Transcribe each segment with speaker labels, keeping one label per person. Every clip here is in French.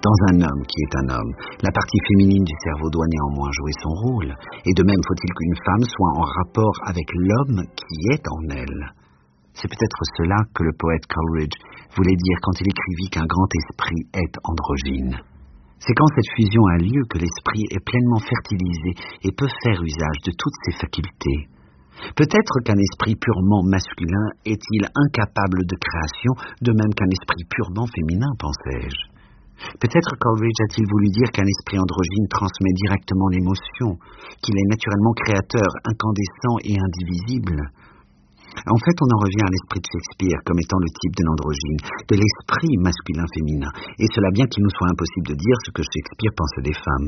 Speaker 1: Dans un homme qui est un homme, la partie féminine du cerveau doit néanmoins jouer son rôle. Et de même faut-il qu'une femme soit en rapport avec l'homme qui est en elle. C'est peut-être cela que le poète Coleridge voulait dire quand il écrivit qu'un grand esprit est androgyne. C'est quand cette fusion a lieu que l'esprit est pleinement fertilisé et peut faire usage de toutes ses facultés. Peut-être qu'un esprit purement masculin est-il incapable de création, de même qu'un esprit purement féminin, pensais-je. Peut-être Coleridge a-t-il voulu dire qu'un esprit androgyne transmet directement l'émotion, qu'il est naturellement créateur, incandescent et indivisible. En fait, on en revient à l'esprit de Shakespeare comme étant le type de l'androgyne, de l'esprit masculin-féminin, et cela bien qu'il nous soit impossible de dire ce que Shakespeare pensait des femmes.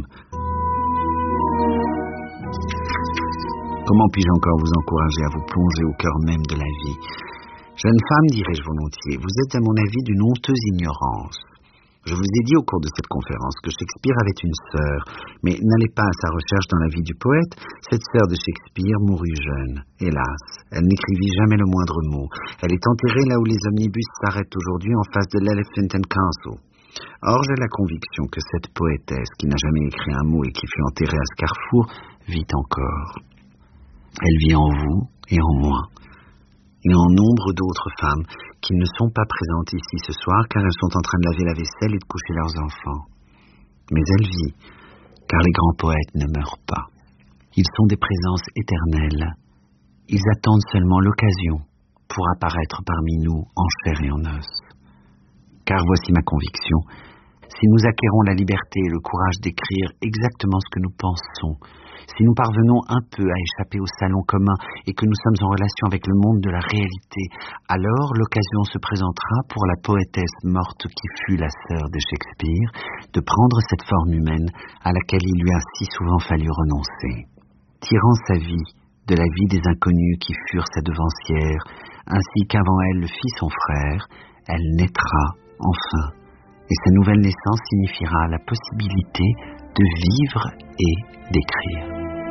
Speaker 1: Comment puis-je encore vous encourager à vous plonger au cœur même de la vie? Jeune femme, dirais-je volontiers, vous êtes à mon avis d'une honteuse ignorance. Je vous ai dit au cours de cette conférence que Shakespeare avait une sœur, mais n'allez pas à sa recherche dans la vie du poète. Cette sœur de Shakespeare mourut jeune. Hélas, elle n'écrivit jamais le moindre mot. Elle est enterrée là où les omnibus s'arrêtent aujourd'hui en face de l'Elephant and Castle. Or, j'ai la conviction que cette poétesse, qui n'a jamais écrit un mot et qui fut enterrée à ce carrefour, vit encore. Elle vit en vous et en moi, et en nombre d'autres femmes qui ne sont pas présentes ici ce soir car elles sont en train de laver la vaisselle et de coucher leurs enfants. Mais elle vit, car les grands poètes ne meurent pas. Ils sont des présences éternelles. Ils attendent seulement l'occasion pour apparaître parmi nous en chair et en os. Car voici ma conviction, si nous acquérons la liberté et le courage d'écrire exactement ce que nous pensons, si nous parvenons un peu à échapper au salon commun et que nous sommes en relation avec le monde de la réalité, alors l'occasion se présentera pour la poétesse morte qui fut la sœur de Shakespeare de prendre cette forme humaine à laquelle il lui a si souvent fallu renoncer. Tirant sa vie de la vie des inconnus qui furent sa devancière, ainsi qu'avant elle le fit son frère, elle naîtra enfin, et sa nouvelle naissance signifiera la possibilité de vivre et d'écrire.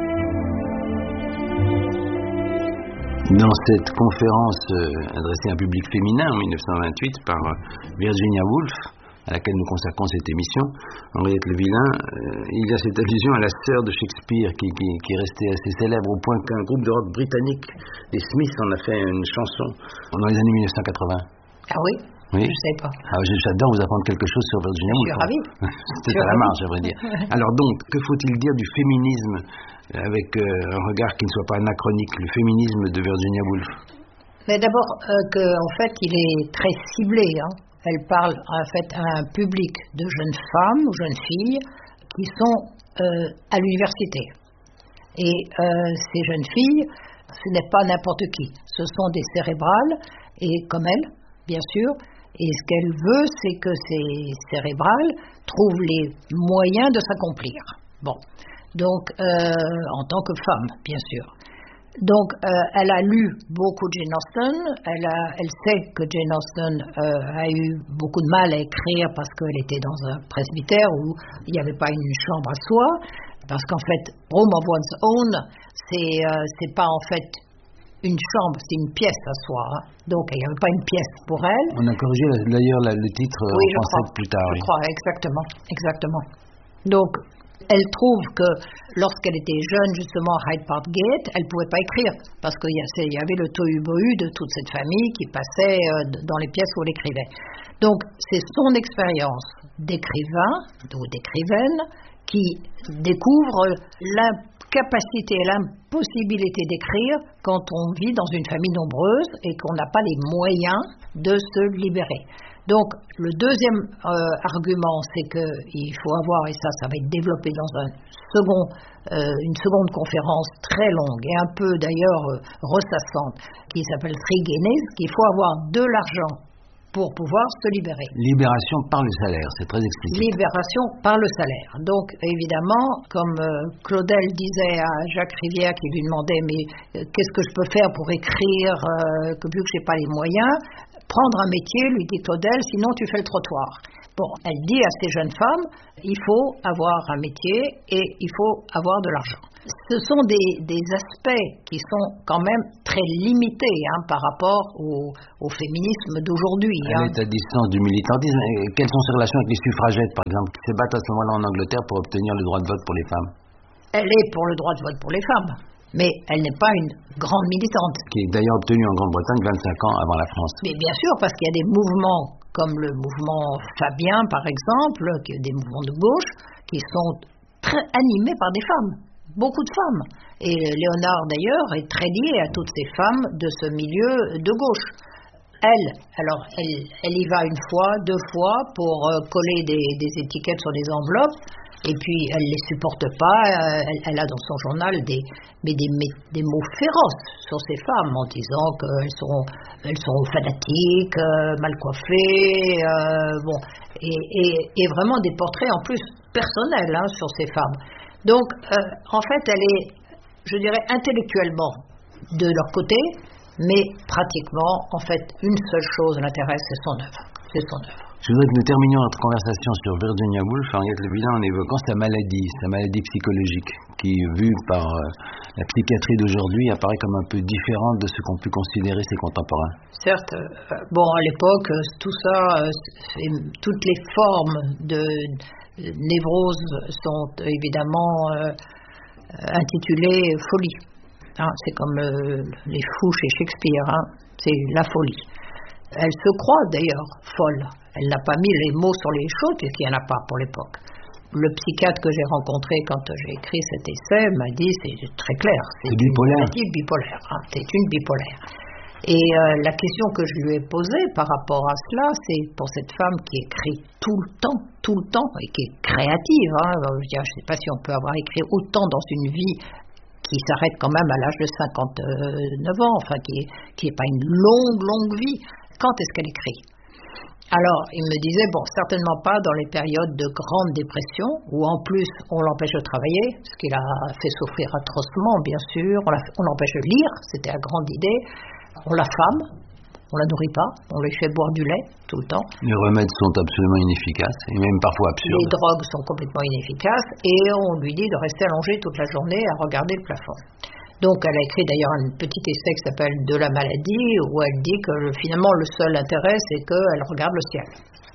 Speaker 2: Dans cette conférence adressée à un public féminin en 1928 par Virginia Woolf, à laquelle nous consacrons cette émission, Henriette Le Villain, il y a cette allusion à la sœur de Shakespeare qui est restée assez célèbre au point qu'un groupe de rock britannique, les Smiths, en a fait une chanson dans les années 1980.
Speaker 3: Ah oui? Oui. Je ne sais pas.
Speaker 2: J'adore vous apprendre quelque chose sur Virginia Woolf.
Speaker 3: Je suis ravie.
Speaker 2: C'est à la marge, à vrai dire. Alors donc, que faut-il dire du féminisme avec un regard qui ne soit pas anachronique, le féminisme de Virginia Woolf?
Speaker 3: Mais d'abord, en fait, il est très ciblé. Elle parle en fait à un public de jeunes femmes ou jeunes filles qui sont à l'université. Et ces jeunes filles, ce n'est pas n'importe qui. Ce sont des cérébrales, et comme elles, bien sûr. Et ce qu'elle veut, c'est que ces cérébrales trouvent les moyens de s'accomplir. Bon, donc en tant que femme, bien sûr. Donc elle a lu beaucoup Jane Austen. Elle sait que Jane Austen a eu beaucoup de mal à écrire parce qu'elle était dans un presbytère où il n'y avait pas une chambre à soi. Parce qu'en fait, Room of One's Own, c'est pas en fait une chambre, c'est une pièce à soi. Donc, il n'y avait pas une pièce pour elle.
Speaker 2: On a corrigé d'ailleurs le titre
Speaker 3: oui,
Speaker 2: en français plus tard.
Speaker 3: Je crois, exactement. Donc, elle trouve que lorsqu'elle était jeune, justement, à Hyde Park Gate, elle ne pouvait pas écrire parce qu'il y avait le tohu-bohu de toute cette famille qui passait dans les pièces où elle écrivait. Donc, c'est son expérience d'écrivain ou d'écrivaine qui découvre l'incapacité et l'impossibilité d'écrire quand on vit dans une famille nombreuse et qu'on n'a pas les moyens de se libérer. Donc, le deuxième argument, c'est qu'il faut avoir, et ça va être développé dans une seconde conférence très longue et un peu d'ailleurs ressassante, qui s'appelle Three Guineas, qu'il faut avoir de l'argent pour pouvoir se libérer.
Speaker 2: Libération par le salaire, c'est très explicite.
Speaker 3: Libération par le salaire. Donc, évidemment, comme Claudel disait à Jacques Rivière qui lui demandait « Mais qu'est-ce que je peux faire pour écrire vu que je n'ai pas les moyens ?» Prendre un métier, lui dit Claudel, sinon tu fais le trottoir. Bon, elle dit à ces jeunes femmes, il faut avoir un métier et il faut avoir de l'argent. Ce sont des aspects qui sont quand même très limités par rapport au féminisme d'aujourd'hui.
Speaker 2: Elle est à distance du militantisme. Et quelles sont ses relations avec les suffragettes, par exemple, qui se battent à ce moment-là en Angleterre pour obtenir le droit de vote pour les femmes?
Speaker 3: Elle est pour le droit de vote pour les femmes, mais elle n'est pas une grande militante.
Speaker 2: Qui est d'ailleurs obtenue en Grande-Bretagne 25 ans avant la France.
Speaker 3: Mais bien sûr, parce qu'il y a des mouvements comme le mouvement Fabien, par exemple, des mouvements de gauche, qui sont très animés par des femmes, beaucoup de femmes. Et Léonard, d'ailleurs, est très lié à toutes ces femmes de ce milieu de gauche. Elle y va une fois, deux fois, pour coller des étiquettes sur des enveloppes, et puis elle ne les supporte pas. Elle a dans son journal des mots féroces sur ces femmes, en disant qu'elles sont fanatiques, mal coiffées, et vraiment des portraits en plus personnels sur ces femmes. Donc, en fait, elle est, je dirais, intellectuellement de leur côté, mais pratiquement, en fait, une seule chose l'intéresse, c'est son œuvre.
Speaker 2: Je voudrais que nous terminions notre conversation sur Virginia Woolf, Henriette Le Villain, en évoquant sa maladie psychologique, qui, vue par la psychiatrie d'aujourd'hui, apparaît comme un peu différente de ce qu'ont pu considérer ses contemporains.
Speaker 3: Certes, à l'époque, tout ça, toutes les formes de névrose sont évidemment intitulées folie. C'est comme les fous chez Shakespeare, c'est la folie. Elle se croit d'ailleurs folle. Elle n'a pas mis les mots sur les choses, puisqu'il n'y en a pas pour l'époque. Le psychiatre que j'ai rencontré quand j'ai écrit cet essai m'a dit, c'est très clair,
Speaker 2: c'est bipolaire.
Speaker 3: C'est une bipolaire. Et la question que je lui ai posée par rapport à cela, c'est pour cette femme qui écrit tout le temps, et qui est créative. Je ne sais pas si on peut avoir écrit autant dans une vie qui s'arrête quand même à l'âge de 59 ans, enfin qui n'est pas une longue vie. Quand est-ce qu'elle écrit? Alors, il me disait, certainement pas dans les périodes de grande dépression, où en plus on l'empêche de travailler, ce qui l'a fait souffrir atrocement, bien sûr, on l'empêche de lire, c'était la grande idée, on l'affame, on la nourrit pas, on lui fait boire du lait tout le temps.
Speaker 2: Les remèdes sont absolument inefficaces, et même parfois absurdes.
Speaker 3: Les drogues sont complètement inefficaces, et on lui dit de rester allongé toute la journée à regarder le plafond. Donc elle a écrit d'ailleurs un petit essai qui s'appelle « De la maladie » où elle dit que finalement le seul intérêt c'est qu'elle regarde le ciel.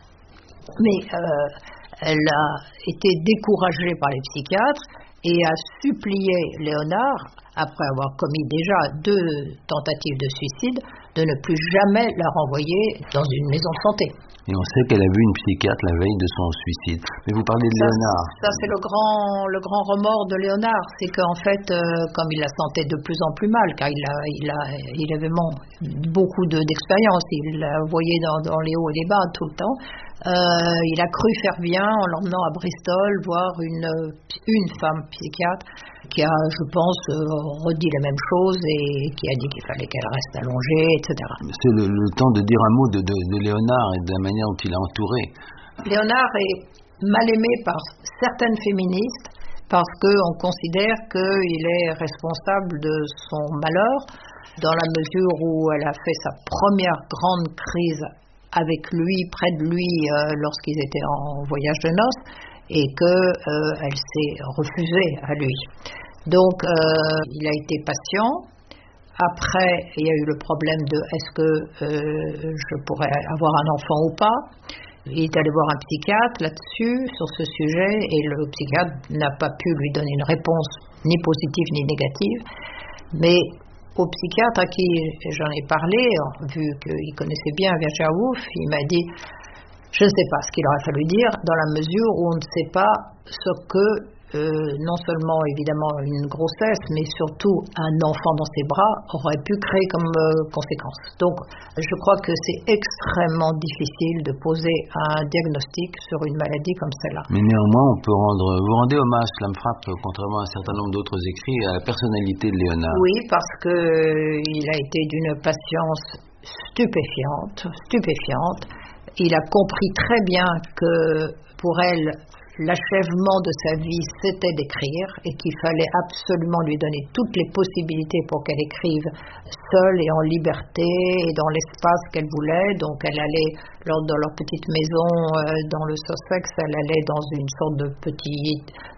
Speaker 3: Mais elle a été découragée par les psychiatres et a supplié Léonard, après avoir commis déjà 2 tentatives de suicide, de ne plus jamais la renvoyer dans une maison de santé.
Speaker 2: Et on sait qu'elle a vu une psychiatre la veille de son suicide. Mais vous parlez de Léonard.
Speaker 3: Ça c'est le grand remords de Léonard, c'est qu'en fait, comme il la sentait de plus en plus mal, car il avait beaucoup d'expérience, il la voyait dans les hauts et les bas tout le temps, il a cru faire bien en l'emmenant à Bristol voir une femme psychiatre qui a, je pense, redit la même chose et qui a dit qu'il fallait qu'elle reste allongée, etc.
Speaker 2: C'est le temps de dire un mot de Léonard et de la manière dont il a entouré.
Speaker 3: Léonard est mal aimé par certaines féministes parce qu'on considère qu'il est responsable de son malheur dans la mesure où elle a fait sa première grande crise avec lui, près de lui, lorsqu'ils étaient en voyage de noces, et qu'elle s'est refusée à lui. Donc, il a été patient. Après, il y a eu le problème de est-ce que je pourrais avoir un enfant ou pas. Il est allé voir un psychiatre là-dessus, sur ce sujet, et le psychiatre n'a pas pu lui donner une réponse ni positive ni négative. Mais au psychiatre à qui j'en ai parlé, vu qu'il connaissait bien Virginia Woolf, il m'a dit je ne sais pas ce qu'il aurait fallu dire, dans la mesure où on ne sait pas ce que, non seulement évidemment une grossesse, mais surtout un enfant dans ses bras aurait pu créer comme conséquence. Donc je crois que c'est extrêmement difficile de poser un diagnostic sur une maladie comme celle-là.
Speaker 2: Mais néanmoins, vous rendez hommage, cela me frappe, contrairement à un certain nombre d'autres écrits, à la personnalité de Léonard.
Speaker 3: Oui, parce qu'il a été d'une patience stupéfiante. Il a compris très bien que pour elle, l'achèvement de sa vie, c'était d'écrire et qu'il fallait absolument lui donner toutes les possibilités pour qu'elle écrive seule et en liberté et dans l'espace qu'elle voulait. Donc elle allait, dans leur petite maison dans le Sussex, elle allait dans une sorte de petit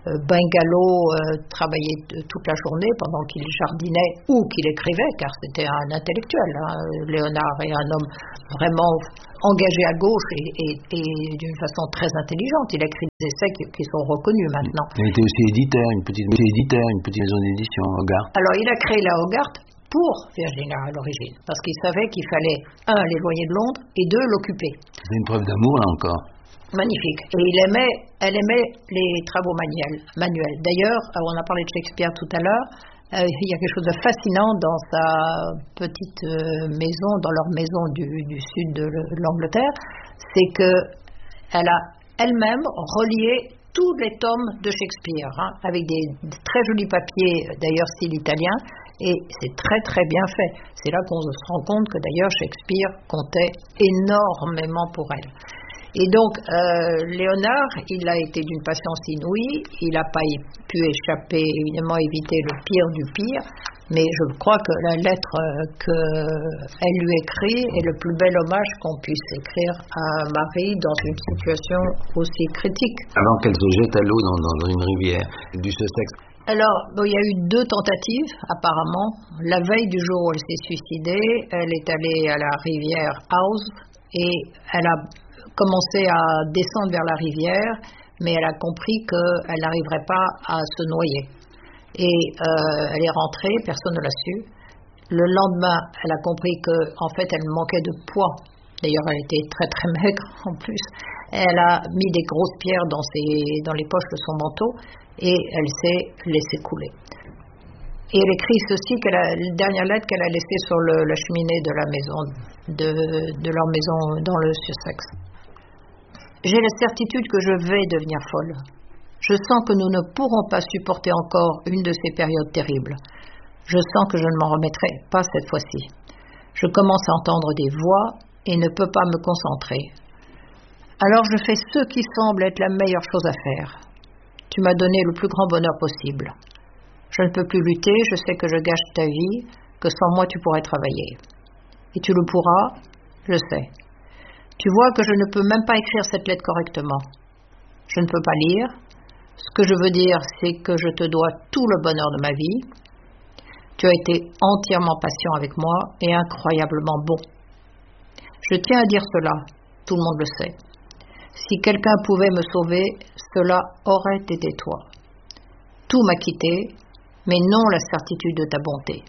Speaker 3: bungalow travailler toute la journée pendant qu'il jardinait ou qu'il écrivait, car c'était un intellectuel. Léonard est un homme vraiment engagé à gauche et d'une façon très intelligente. Il a écrit des essais qui sont reconnus maintenant.
Speaker 2: Il était aussi éditeur, une petite maison d'édition, Hogarth.
Speaker 3: Alors il a créé la Hogarth pour Virginia à l'origine, parce qu'il savait qu'il fallait, les loyers de Londres, et 2, l'occuper.
Speaker 2: C'est une preuve d'amour, là encore.
Speaker 3: Magnifique. Et elle aimait les travaux manuels. D'ailleurs, on a parlé de Shakespeare tout à l'heure, il y a quelque chose de fascinant dans sa petite maison, dans leur maison du sud de l'Angleterre, c'est qu'elle a elle-même relié tous les tomes de Shakespeare, avec des très jolis papiers, d'ailleurs style italien, et c'est très très bien fait. C'est là qu'on se rend compte que d'ailleurs Shakespeare comptait énormément pour elle. Et donc, Léonard, il a été d'une patience inouïe, il n'a pas pu échapper, évidemment, éviter le pire du pire, mais je crois que la lettre qu'elle lui écrit est le plus bel hommage qu'on puisse écrire à Marie dans une situation aussi critique.
Speaker 2: Avant qu'elle se jette à l'eau dans une rivière du Sussex.
Speaker 3: Alors, il y a eu 2 tentatives, apparemment. La veille du jour où elle s'est suicidée, elle est allée à la rivière Ouse et elle a commencé à descendre vers la rivière, mais elle a compris qu'elle n'arriverait pas à se noyer. Et elle est rentrée, personne ne l'a su. Le lendemain, elle a compris qu'en fait, elle manquait de poids. D'ailleurs, elle était très très maigre en plus. Elle a mis des grosses pierres dans les poches de son manteau et elle s'est laissée couler. Et elle écrit ceci, la dernière lettre qu'elle a laissée sur la cheminée de la maison, de leur maison dans le Sussex. J'ai la certitude que je vais devenir folle. Je sens que nous ne pourrons pas supporter encore une de ces périodes terribles. Je sens que je ne m'en remettrai pas cette fois-ci. Je commence à entendre des voix et ne peux pas me concentrer. Alors je fais ce qui semble être la meilleure chose à faire. Tu m'as donné le plus grand bonheur possible. Je ne peux plus lutter, je sais que je gâche ta vie, que sans moi tu pourrais travailler. Et tu le pourras, je sais. Tu vois que je ne peux même pas écrire cette lettre correctement. Je ne peux pas lire. Ce que je veux dire, c'est que je te dois tout le bonheur de ma vie. Tu as été entièrement patient avec moi et incroyablement bon. Je tiens à dire cela, tout le monde le sait. Si quelqu'un pouvait me sauver, cela aurait été toi. Tout m'a quitté, mais non la certitude de ta bonté.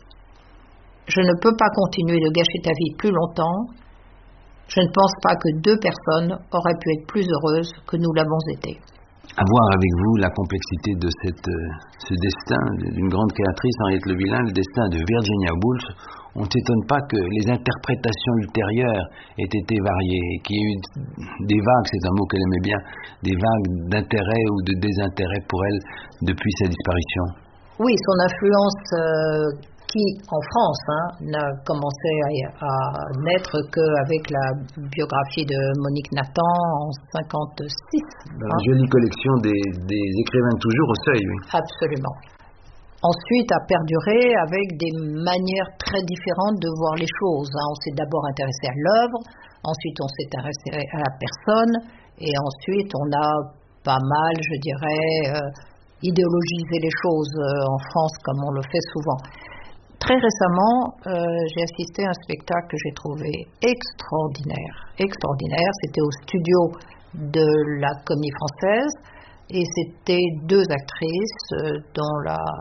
Speaker 3: Je ne peux pas continuer de gâcher ta vie plus longtemps. Je ne pense pas que 2 personnes auraient pu être plus heureuses que nous l'avons été.
Speaker 2: À voir avec vous la complexité de ce destin d'une grande créatrice, Henriette Le Villain, le destin de Virginia Woolf. On ne s'étonne pas que les interprétations ultérieures aient été variées, qu'il y ait eu des vagues, c'est un mot qu'elle aimait bien, des vagues d'intérêt ou de désintérêt pour elle depuis sa disparition.
Speaker 3: Oui, son influence qui, en France, n'a commencé à naître qu'avec la biographie de Monique Nathan en 1956.
Speaker 2: La jolie collection des écrivains toujours au seuil. Oui.
Speaker 3: Absolument. Ensuite, a perduré avec des manières très différentes de voir les choses. On s'est d'abord intéressé à l'œuvre, ensuite on s'est intéressé à la personne, et ensuite on a pas mal, je dirais, idéologisé les choses en France comme on le fait souvent. Très récemment, j'ai assisté à un spectacle que j'ai trouvé extraordinaire. Extraordinaire, c'était au studio de la Comédie Française. Et c'était 2 actrices, dont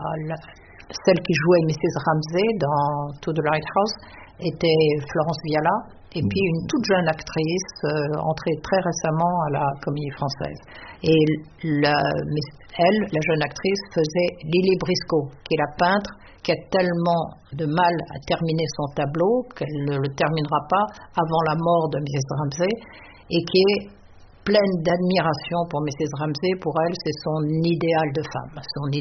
Speaker 3: celle qui jouait Mrs. Ramsay dans To the Lighthouse était Florence Viala, et puis une toute jeune actrice entrée très récemment à la Comédie Française. Et la jeune actrice, faisait Lily Briscoe, qui est la peintre qui a tellement de mal à terminer son tableau qu'elle ne le terminera pas avant la mort de Mrs. Ramsay, et qui est pleine d'admiration pour Mrs. Ramsay. Pour elle, c'est son idéal de femme,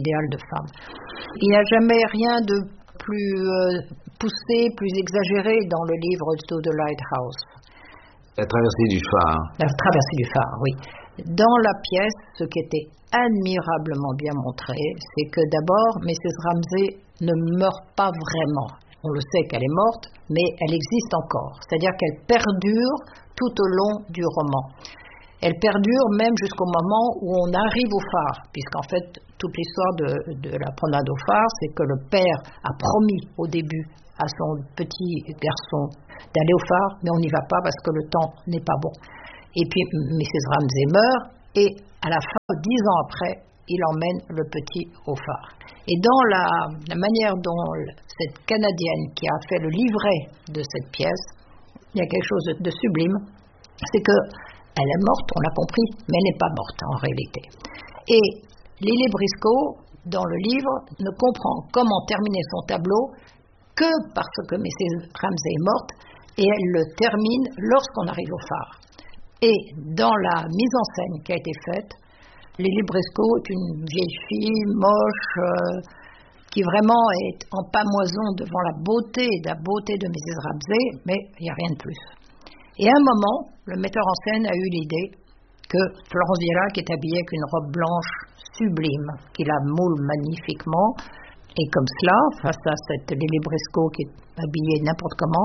Speaker 3: Il n'y a jamais rien de plus poussé, plus exagéré dans le livre To the Lighthouse.
Speaker 2: La traversée du phare.
Speaker 3: La traversée du phare, oui. Dans la pièce, ce qui était admirablement bien montré, c'est que d'abord, Mrs. Ramsay ne meurt pas vraiment. on le sait qu'elle est morte, mais elle existe encore. C'est-à-dire qu'elle perdure tout au long du roman. Elle perdure même jusqu'au moment où on arrive au phare, puisqu'en fait, toute l'histoire de la promenade au phare, c'est que le père a promis au début à son petit garçon d'aller au phare, mais on n'y va pas parce que le temps n'est pas bon. Et puis Mrs. Ramsay meurt, et à la fin, 10 ans après, il emmène le petit au phare. Et dans la manière dont cette Canadienne qui a fait le livret de cette pièce, il y a quelque chose de sublime, c'est que elle est morte, on l'a compris, mais elle n'est pas morte en réalité. Et Lily Briscoe, dans le livre, ne comprend comment terminer son tableau que parce que Mrs. Ramsay est morte, et elle le termine lorsqu'on arrive au phare. Et dans la mise en scène qui a été faite, Lily Briscoe est une vieille fille moche qui vraiment est en pamoison devant la beauté de Mrs. Ramsay, mais il n'y a rien de plus. Et à un moment, le metteur en scène a eu l'idée que Florence Viella, qui est habillée avec une robe blanche sublime, qui la moule magnifiquement, et comme cela, face à cette Lily Briscoe qui est habillée n'importe comment,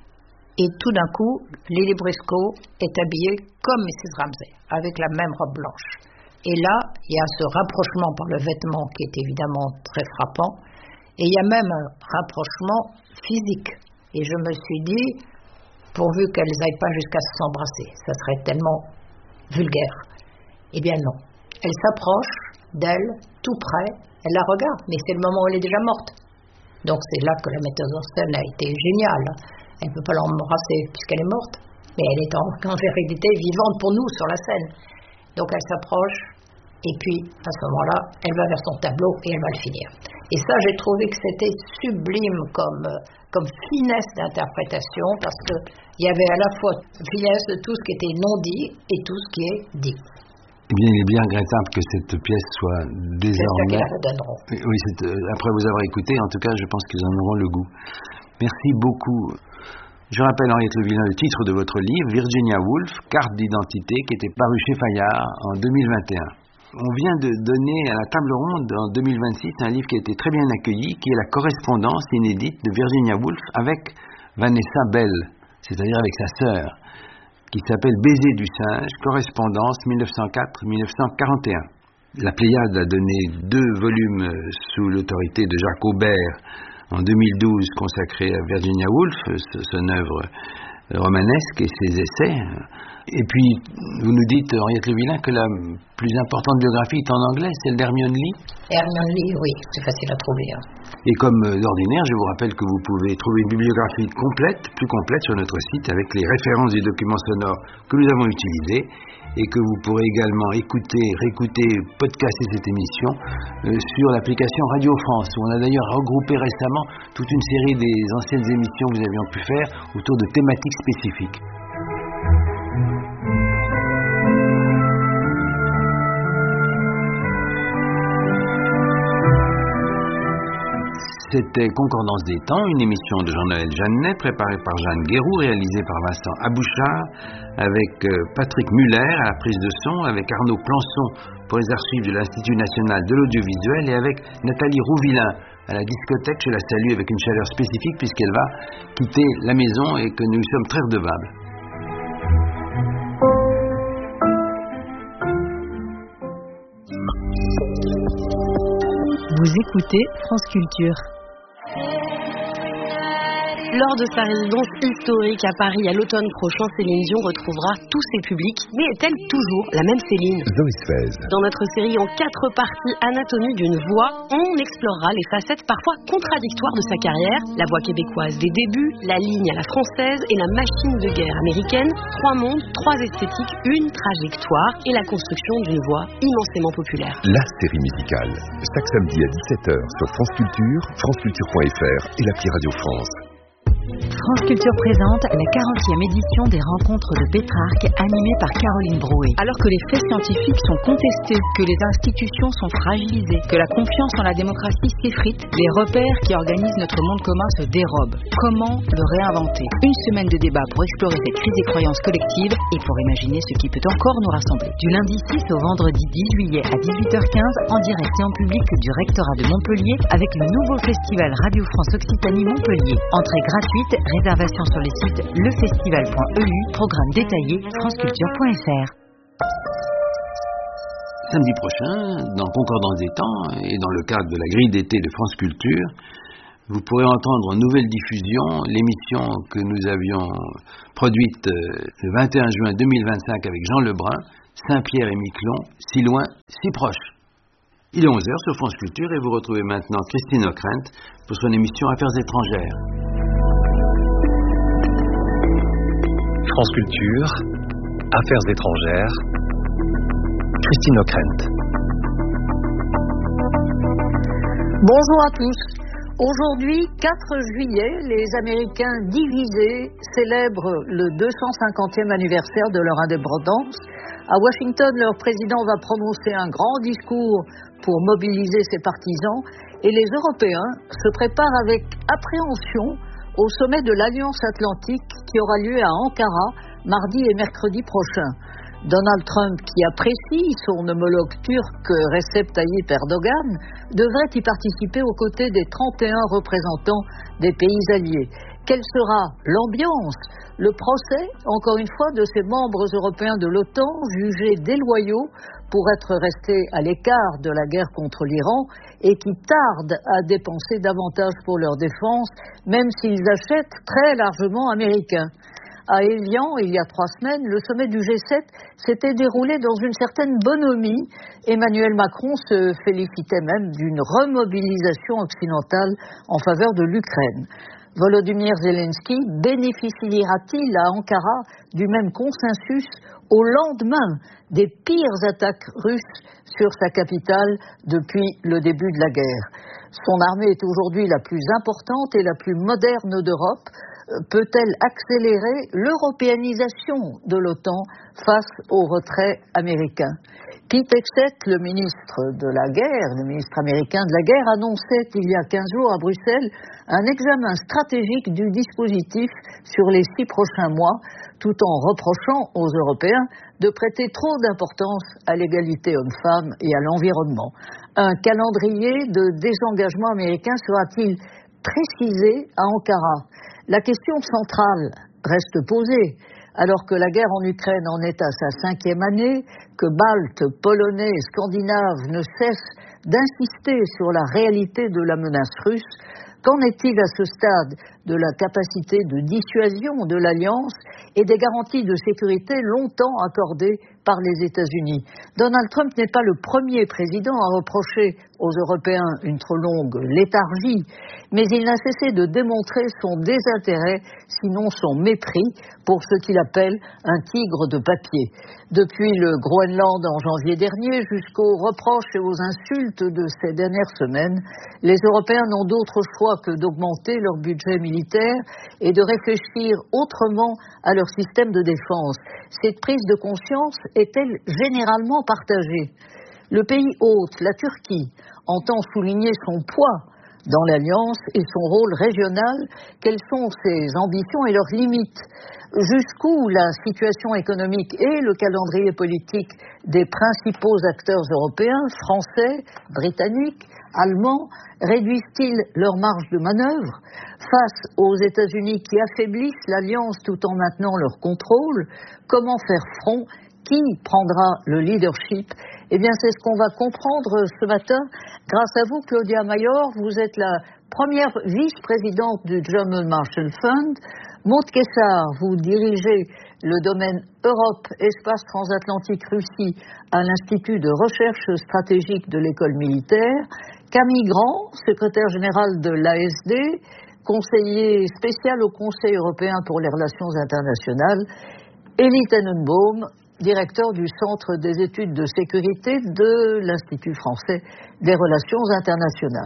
Speaker 3: et tout d'un coup, Lily Briscoe est habillée comme Mrs. Ramsay, avec la même robe blanche. Et là, il y a ce rapprochement par le vêtement qui est évidemment très frappant, et il y a même un rapprochement physique. Et je me suis dit, pourvu qu'elles n'aillent pas jusqu'à s'embrasser, ça serait tellement vulgaire. Eh bien non, elle s'approche d'elle, tout près, elle la regarde, mais c'est le moment où elle est déjà morte. Donc c'est là que la metteuse en scène a été géniale. Elle ne peut pas l'embrasser puisqu'elle est morte, mais elle est en vérité vivante pour nous sur la scène. Donc elle s'approche, et puis à ce moment-là, elle va vers son tableau et elle va le finir. Et ça, j'ai trouvé que c'était sublime comme finesse d'interprétation, parce qu'il y avait à la fois finesse de tout ce qui était non dit et tout ce qui est dit.
Speaker 2: Eh bien, il est bien regrettable que cette pièce soit désormais... Oui, après vous avoir écouté, en tout cas, je pense qu'ils en auront le goût. Merci beaucoup. Je rappelle, Henriette Levillain, le titre de votre livre, Virginia Woolf, Carte d'identité, qui était paru chez Fayard en 2021. On vient de donner à la table ronde en 2026 un livre qui a été très bien accueilli, qui est la correspondance inédite de Virginia Woolf avec Vanessa Bell, c'est-à-dire avec sa sœur, qui s'appelle Baiser du singe, correspondance 1904-1941. La Pléiade a donné 2 volumes sous l'autorité de Jacques Aubert en 2012 consacrés à Virginia Woolf, son œuvre romanesque et ses essais. Et puis, vous nous dites, Henriette Levillain, que la plus importante biographie est en anglais, celle d'Hermione Lee.
Speaker 3: Hermione Lee, oui, c'est facile à trouver.
Speaker 2: Et comme d'ordinaire, je vous rappelle que vous pouvez trouver une bibliographie complète, plus complète sur notre site, avec les références des documents sonores que nous avons utilisés, et que vous pourrez également écouter, réécouter, podcaster cette émission sur l'application Radio France, où on a d'ailleurs regroupé récemment toute une série des anciennes émissions que nous avions pu faire autour de thématiques spécifiques. C'était Concordance des temps, une émission de Jean-Noël Jeannet, préparée par Jeanne Guéroux, réalisée par Vincent Abouchard, avec Patrick Muller à la prise de son, avec Arnaud Plançon pour les archives de l'Institut national de l'audiovisuel, et avec Nathalie Rouvillain à la discothèque. Je la salue avec une chaleur spécifique puisqu'elle va quitter la maison et que nous lui sommes très redevables.
Speaker 4: Vous écoutez France Culture. Lors de sa résidence historique à Paris à l'automne prochain, Céline Dion retrouvera tous ses publics. Mais est-elle toujours la même Céline ?
Speaker 5: Zoé Sfez.
Speaker 4: Dans notre série en 4 parties, Anatomie d'une voix, on explorera les facettes parfois contradictoires de sa carrière. La voix québécoise des débuts, la ligne à la française et la machine de guerre américaine. 3 mondes, 3 esthétiques, une trajectoire et la construction d'une voix immensément populaire.
Speaker 5: La série musicale. Chaque samedi à 17h sur France Culture, franceculture.fr et l'appli Radio France. France Culture présente la 40e édition des Rencontres de Pétrarque, animée par Caroline Brouet. Alors que les faits scientifiques sont contestés, que les institutions sont fragilisées, que la confiance en la démocratie s'effrite, les repères qui organisent notre monde commun se dérobent. Comment le réinventer? Une semaine de débat pour explorer cette crise des croyances collectives et pour imaginer ce qui peut encore nous rassembler. Du lundi 6 au vendredi 10 juillet à 18h15, en direct et en public du rectorat de Montpellier, avec le nouveau festival Radio France Occitanie Montpellier. Entrée gratuite, réservation sur les sites lefestival.eu, programme détaillé franceculture.fr.
Speaker 2: Samedi prochain, dans Concordance des temps et dans le cadre de la grille d'été de France Culture, vous pourrez entendre en nouvelle diffusion l'émission que nous avions produite le 21 juin 2025 avec Jean Lebrun, Saint-Pierre et Miquelon, si loin, si proche. Il est 11h sur France Culture et vous retrouvez maintenant Christine Ockrent pour son émission Affaires étrangères.
Speaker 6: France Culture, Affaires étrangères, Christine Ockrent.
Speaker 3: Bonjour à tous. Aujourd'hui, 4 juillet, les Américains divisés célèbrent le 250e anniversaire de leur indépendance. À Washington, leur président va prononcer un grand discours pour mobiliser ses partisans et les Européens se préparent avec appréhension au sommet de l'Alliance Atlantique qui aura lieu à Ankara mardi et mercredi prochain. Donald Trump, qui apprécie son homologue turc Recep Tayyip Erdogan, devrait y participer aux côtés des 31 représentants des pays alliés. Quelle sera l'ambiance, le procès, encore une fois, de ces membres européens de l'OTAN jugés déloyaux pour être restés à l'écart de la guerre contre l'Iran et qui tardent à dépenser davantage pour leur défense, même s'ils achètent très largement américains. À Évian, il y a 3 semaines, le sommet du G7 s'était déroulé dans une certaine bonhomie. Emmanuel Macron se félicitait même d'une remobilisation occidentale en faveur de l'Ukraine. Volodymyr Zelensky bénéficiera-t-il à Ankara du même consensus au lendemain des pires attaques russes sur sa capitale depuis le début de la guerre? Son armée est aujourd'hui la plus importante et la plus moderne d'Europe. Peut-elle accélérer l'européanisation de l'OTAN face au retrait américain? Pete Hegseth, le ministre de la guerre, le ministre américain de la guerre, annonçait il y a 15 jours à Bruxelles un examen stratégique du dispositif sur les 6 prochains mois, tout en reprochant aux Européens de prêter trop d'importance à l'égalité homme-femme et à l'environnement. Un calendrier de désengagement américain sera-t-il précisé à Ankara? La question centrale reste posée. Alors que la guerre en Ukraine en est à sa 5e année, que Baltes, Polonais et Scandinaves ne cessent d'insister sur la réalité de la menace russe, qu'en est-il à ce stade de la capacité de dissuasion de l'Alliance et des garanties de sécurité longtemps accordées par les États-Unis? Donald Trump n'est pas le premier président à reprocher aux Européens une trop longue léthargie, mais il n'a cessé de démontrer son désintérêt, sinon son mépris, pour ce qu'il appelle un tigre de papier. Depuis le Groenland en janvier dernier jusqu'aux reproches et aux insultes de ces dernières semaines, les Européens n'ont d'autre choix que d'augmenter leur budget militaire et de réfléchir autrement à leur système de défense. Cette prise de conscience est-elle généralement partagée? Le pays hôte, la Turquie, entend souligner son poids dans l'Alliance et son rôle régional. Quelles sont ses ambitions et leurs limites? Jusqu'où la situation économique et le calendrier politique des principaux acteurs européens, français, britanniques, allemands, réduisent-ils leur marge de manœuvre face aux États-Unis qui affaiblissent l'Alliance tout en maintenant leur contrôle? Comment faire front? Qui prendra le leadership? Eh bien, c'est ce qu'on va comprendre ce matin. Grâce à vous, Claudia Mayor, vous êtes la première vice-présidente du German Marshall Fund. Maud Kessar, vous dirigez le domaine Europe, Espace Transatlantique Russie à l'Institut de recherche stratégique de l'école militaire. Camille Grand, secrétaire général de l'ASD, conseiller spécial au Conseil européen pour les relations internationales. Elie Tenenbaum, directeur du Centre des études de sécurité de l'Institut français des relations internationales.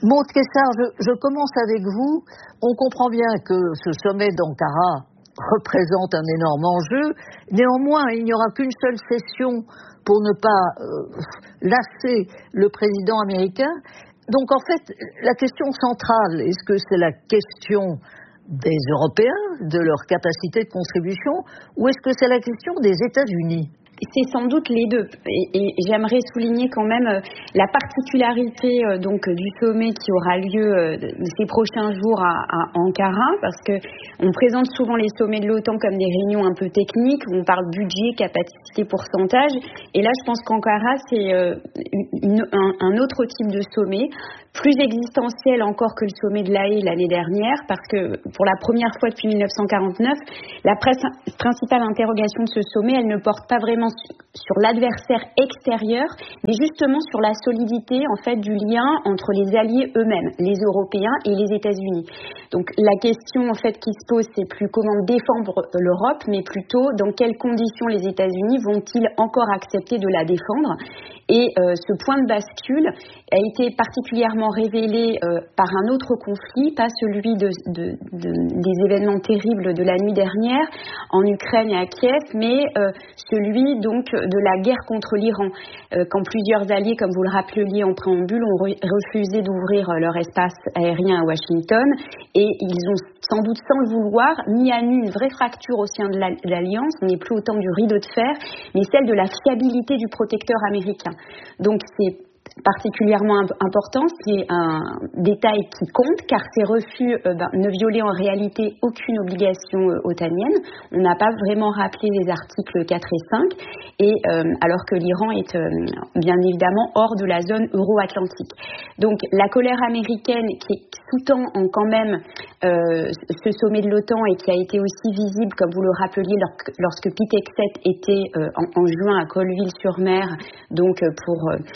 Speaker 7: Maud Kessard, je commence avec vous. On comprend bien que ce sommet d'Ankara représente un énorme enjeu. Néanmoins, il n'y aura qu'une seule session pour ne pas lasser le président américain. Donc en fait, la question centrale, est-ce que c'est la question des Européens, de leur capacité de contribution, ou est-ce que c'est la question des États-Unis ?
Speaker 8: C'est sans doute les deux. Et j'aimerais souligner quand même la particularité donc du sommet qui aura lieu ces prochains jours à Ankara, parce que on présente souvent les sommets de l'OTAN comme des réunions un peu techniques où on parle budget, capacité, pourcentage. Et là, je pense qu'Ankara, c'est un autre type de sommet, plus existentiel encore que le sommet de La Haye l'année dernière, parce que pour la première fois depuis 1949, la principale interrogation de ce sommet, elle ne porte pas vraiment sur l'adversaire extérieur, mais justement sur la solidité en fait du lien entre les alliés eux-mêmes, les Européens et les États-Unis. Donc la question en fait qui se pose, c'est plus comment défendre l'Europe, mais plutôt dans quelles conditions les États-Unis vont-ils encore accepter de la défendre. Et ce point de bascule a été particulièrement révélé par un autre conflit, pas celui des événements terribles de la nuit dernière en Ukraine et à Kiev, mais celui donc de la guerre contre l'Iran, quand plusieurs alliés, comme vous le rappeliez en préambule, ont refusé d'ouvrir leur espace aérien à Washington, et ils ont sans doute sans le vouloir mis à nu une vraie fracture au sein de l'Alliance. On n'est plus au temps du rideau de fer, mais celle de la fiabilité du protecteur américain. Donc c'est particulièrement important, c'est un détail qui compte, car ces refus ne violaient en réalité aucune obligation otanienne. On n'a pas vraiment rappelé les articles 4 et 5, et alors que l'Iran est bien évidemment hors de la zone euro-atlantique. Donc la colère américaine qui sous-tend quand même ce sommet de l'OTAN et qui a été aussi visible, comme vous le rappeliez, lorsque Pete Hegseth était en juin à Colville-sur-Mer, donc pour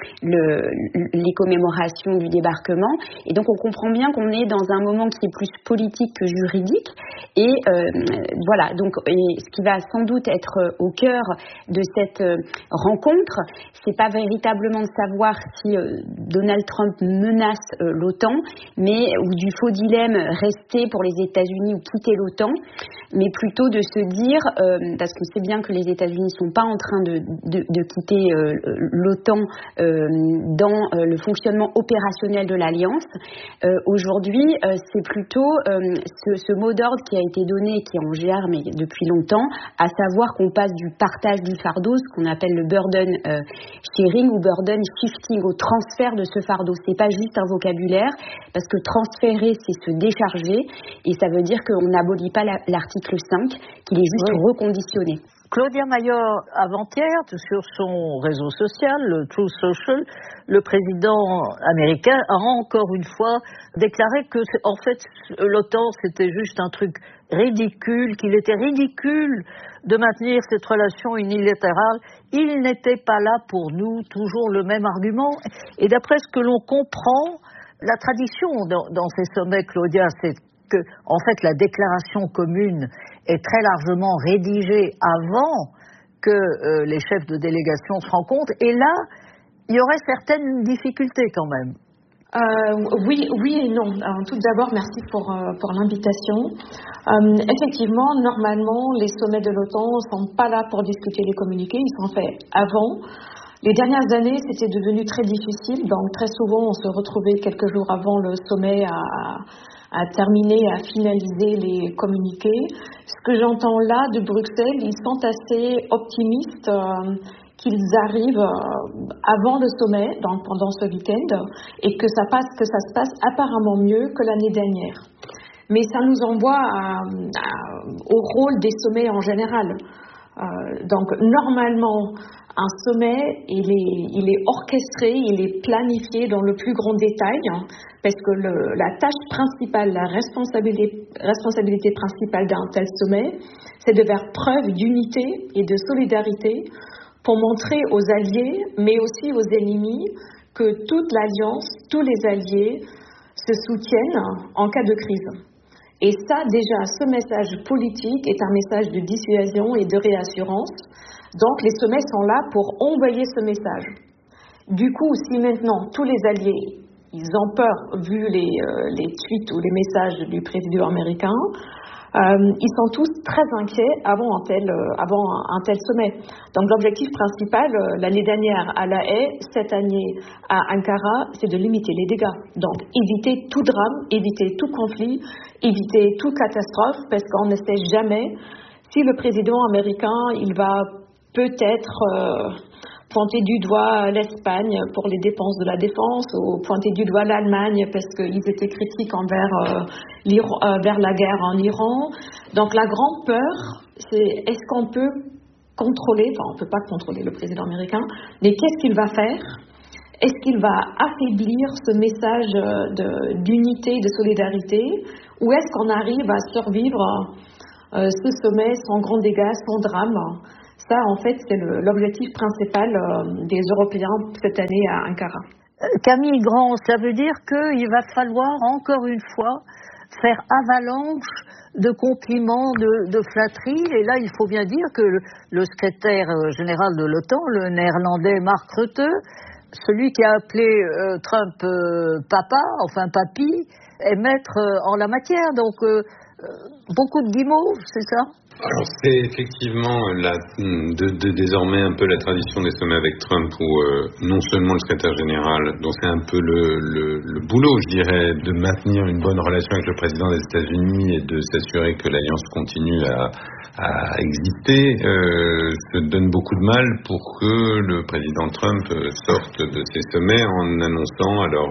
Speaker 8: les commémorations du débarquement. Et donc on comprend bien qu'on est dans un moment qui est plus politique que juridique. Et voilà, donc et ce qui va sans doute être au cœur de cette rencontre, c'est pas véritablement de savoir si Donald Trump menace l'OTAN, mais ou du faux dilemme rester pour les États-Unis ou quitter l'OTAN, mais plutôt de se dire, parce qu'on sait bien que les États-Unis ne sont pas en train de quitter l'OTAN dans le fonctionnement opérationnel de l'Alliance. Aujourd'hui, c'est plutôt ce mot d'ordre qui a été donné, qui est en germe depuis longtemps, à savoir qu'on passe du partage du fardeau, ce qu'on appelle le burden sharing ou burden shifting, au transfert de ce fardeau. C'est pas juste un vocabulaire, parce que transférer, c'est se décharger, et ça veut dire qu'on n'abolit pas l'article 5, qu'il est juste reconditionné.
Speaker 7: Claudia Mayor, avant-hier, sur son réseau social, le Truth Social, le président américain a encore une fois déclaré que, en fait, l'OTAN, c'était juste un truc ridicule, qu'il était ridicule de maintenir cette relation unilatérale. Il n'était pas là pour nous, toujours le même argument. Et d'après ce que l'on comprend, la tradition dans ces sommets, Claudia, c'est que, en fait, la déclaration commune est très largement rédigée avant que les chefs de délégation se rencontrent. Et là, il y aurait certaines difficultés quand même.
Speaker 9: Oui et non. Tout d'abord, merci pour l'invitation. Effectivement, normalement, les sommets de l'OTAN ne sont pas là pour discuter les communiqués, ils sont faits avant. Les dernières années, c'était devenu très difficile, donc très souvent, on se retrouvait quelques jours avant le sommet à terminer, à finaliser les communiqués. Ce que j'entends là de Bruxelles, ils sont assez optimistes qu'ils arrivent avant le sommet, donc pendant ce week-end, et que ça se passe apparemment mieux que l'année dernière. Mais ça nous envoie au rôle des sommets en général. Donc normalement, un sommet, il est orchestré, il est planifié dans le plus grand détail, parce que la tâche principale, la responsabilité principale d'un tel sommet, c'est de faire preuve d'unité et de solidarité pour montrer aux alliés, mais aussi aux ennemis, que toute l'Alliance, tous les alliés se soutiennent en cas de crise. Et ça, déjà, ce message politique est un message de dissuasion et de réassurance. Donc, les sommets sont là pour envoyer ce message. Du coup, si maintenant tous les alliés ils ont peur vu les tweets ou les messages du président américain. Ils sont tous très inquiets avant un tel sommet. Donc l'objectif principal, l'année dernière à La Haye, cette année à Ankara, c'est de limiter les dégâts. Donc éviter tout drame, éviter tout conflit, éviter toute catastrophe, parce qu'on ne sait jamais si le président américain, il va peut-être pointer du doigt l'Espagne pour les dépenses de la défense ou pointer du doigt l'Allemagne parce qu'ils étaient critiques envers vers la guerre en Iran. Donc la grande peur, c'est est-ce qu'on peut contrôler, enfin on ne peut pas contrôler le président américain, mais qu'est-ce qu'il va faire? Est-ce qu'il va affaiblir ce message d'unité, de solidarité, ou est-ce qu'on arrive à survivre ce sommet sans grands dégâts, sans drame? Ça, en fait, c'est l'objectif principal des Européens cette année à Ankara.
Speaker 7: Camille Grand, ça veut dire qu'il va falloir encore une fois faire avalanche de compliments, de flatteries. Et là, il faut bien dire que le secrétaire général de l'OTAN, le néerlandais Mark Rutte, celui qui a appelé Trump papa, enfin papy, est maître en la matière. Donc, beaucoup de guimauves, c'est ça?
Speaker 10: Alors c'est effectivement désormais un peu la tradition des sommets avec Trump où non seulement le secrétaire général, dont c'est un peu le boulot, je dirais, de maintenir une bonne relation avec le président des États-Unis et de s'assurer que l'alliance continue à exister, se donne beaucoup de mal pour que le président Trump sorte de ces sommets en annonçant alors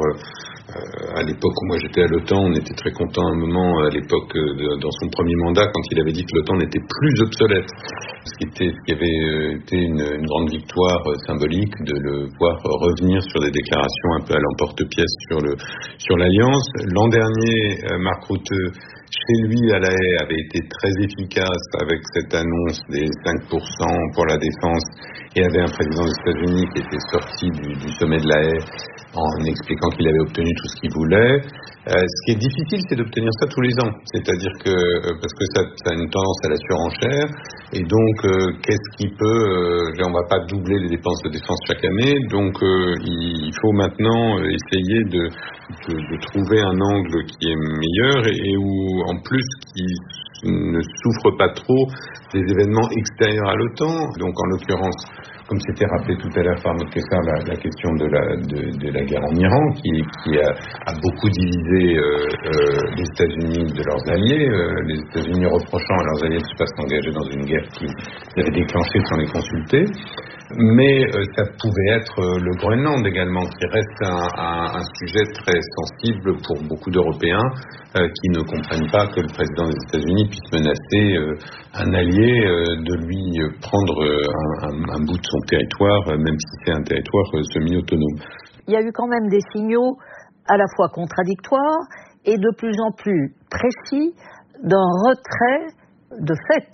Speaker 10: à l'époque où moi j'étais à l'OTAN, on était très contents à un moment, à l'époque, dans son premier mandat, quand il avait dit que l'OTAN n'était plus obsolète. Ce qui avait été une grande victoire symbolique de le voir revenir sur des déclarations un peu à l'emporte-pièce sur l'Alliance. L'an dernier, Mark Rutte, chez lui à La Haye, avait été très efficace avec cette annonce des 5% pour la défense et avait un président des États-Unis qui était sorti du sommet de La Haye en expliquant qu'il avait obtenu tout ce qu'il voulait. Ce qui est difficile, c'est d'obtenir ça tous les ans. C'est-à-dire que, parce que ça a une tendance à la surenchère, et donc, qu'est-ce qui peut... on ne va pas doubler les dépenses de défense chaque année, donc il faut maintenant essayer de trouver un angle qui est meilleur et où, en plus, qui ne souffre pas trop des événements extérieurs à l'OTAN. Donc, en l'occurrence, comme c'était rappelé tout à l'heure par notre questeur, la question de la guerre en Iran, qui a beaucoup divisé les États-Unis de leurs alliés, les États-Unis reprochant à leurs alliés de ne pas s'engager dans une guerre qu'ils avaient déclenchée sans les consulter. Mais ça pouvait être le Groenland également, qui reste un sujet très sensible pour beaucoup d'Européens qui ne comprennent pas que le président des États-Unis puisse menacer un allié de lui prendre un bout de son territoire, même si c'est un territoire semi-autonome.
Speaker 7: Il y a eu quand même des signaux à la fois contradictoires et de plus en plus précis d'un retrait de fait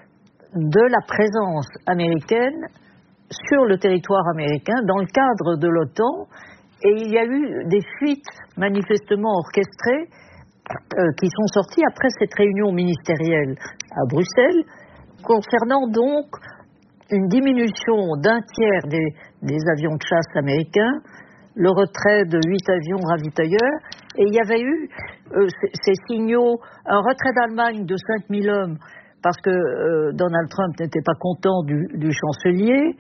Speaker 7: de la présence américaine sur le territoire américain dans le cadre de l'OTAN, et il y a eu des fuites manifestement orchestrées qui sont sorties après cette réunion ministérielle à Bruxelles, concernant donc une diminution d'un tiers des avions de chasse américains, le retrait de 8 avions ravitailleurs, et il y avait eu ces signaux, un retrait d'Allemagne de 5000 hommes, parce que Donald Trump n'était pas content du chancelier,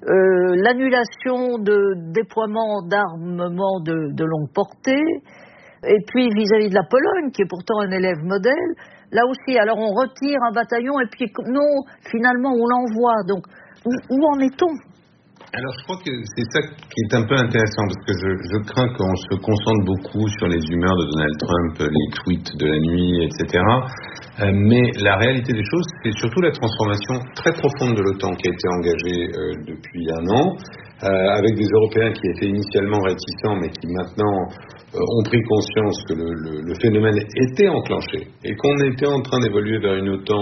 Speaker 7: l'annulation de déploiement d'armement de longue portée, et puis vis-à-vis de la Pologne, qui est pourtant un élève modèle, là aussi, alors on retire un bataillon, et puis non, finalement on l'envoie. Donc, où en est-on ?
Speaker 10: Alors je crois que c'est ça qui est un peu intéressant, parce que je crains qu'on se concentre beaucoup sur les humeurs de Donald Trump, les tweets de la nuit, etc. Mais la réalité des choses, c'est surtout la transformation très profonde de l'OTAN qui a été engagée depuis un an, avec des Européens qui étaient initialement réticents, mais qui maintenant ont pris conscience que le phénomène était enclenché et qu'on était en train d'évoluer vers une OTAN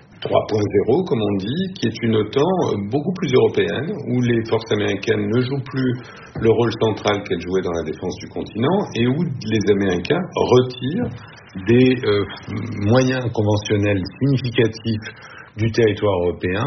Speaker 10: 3.0, comme on dit, qui est une OTAN beaucoup plus européenne, où les forces américaines ne jouent plus le rôle central qu'elles jouaient dans la défense du continent, et où les Américains retirent des moyens conventionnels significatifs du territoire européen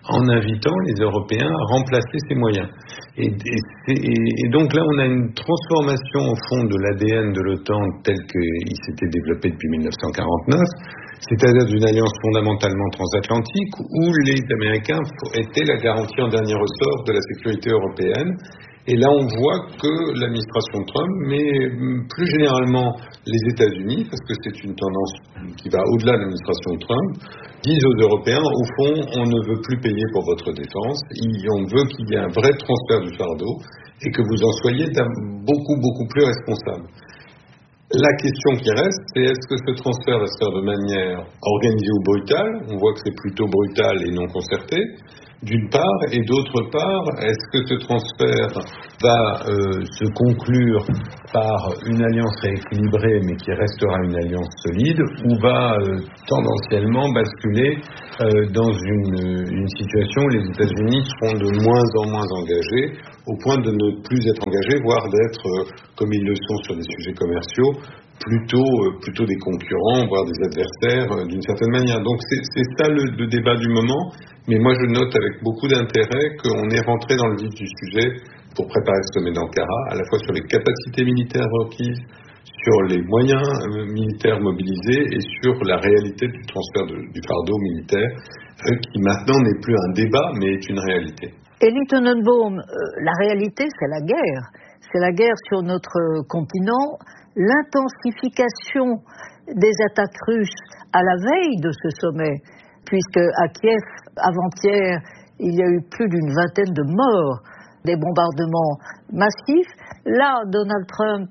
Speaker 10: en invitant les Européens à remplacer ces moyens. Et donc là, on a une transformation au fond de l'ADN de l'OTAN tel qu'il s'était développé depuis 1949, c'est-à-dire d'une alliance fondamentalement transatlantique où les Américains étaient la garantie en dernier ressort de la sécurité européenne. Et là, on voit que l'administration Trump, mais plus généralement les États-Unis, parce que c'est une tendance qui va au-delà de l'administration Trump, disent aux Européens, au fond, on ne veut plus payer pour votre défense, on veut qu'il y ait un vrai transfert du fardeau et que vous en soyez beaucoup plus responsable. La question qui reste, c'est est-ce que ce transfert va se faire de manière organisée ou brutale ? On voit que c'est plutôt brutal et non concerté, d'une part, et d'autre part, est-ce que ce transfert va se conclure par une alliance rééquilibrée mais qui restera une alliance solide, ou va tendanciellement basculer dans une situation où les États-Unis seront de moins en moins engagés, au point de ne plus être engagés, voire d'être, comme ils le sont sur des sujets commerciaux, plutôt des concurrents, voire des adversaires d'une certaine manière. Donc c'est ça le débat du moment, mais moi je note avec beaucoup d'intérêt qu'on est rentré dans le vif du sujet pour préparer ce sommet d'Ankara, à la fois sur les capacités militaires requises, sur les moyens militaires mobilisés et sur la réalité du transfert du fardeau militaire, qui maintenant n'est plus un débat, mais est une réalité.
Speaker 7: Elie Tenenbaum, la réalité, c'est la guerre. C'est la guerre sur notre continent. L'intensification des attaques russes à la veille de ce sommet, puisque à Kiev, avant-hier, il y a eu plus d'une vingtaine de morts, des bombardements massifs. Là, Donald Trump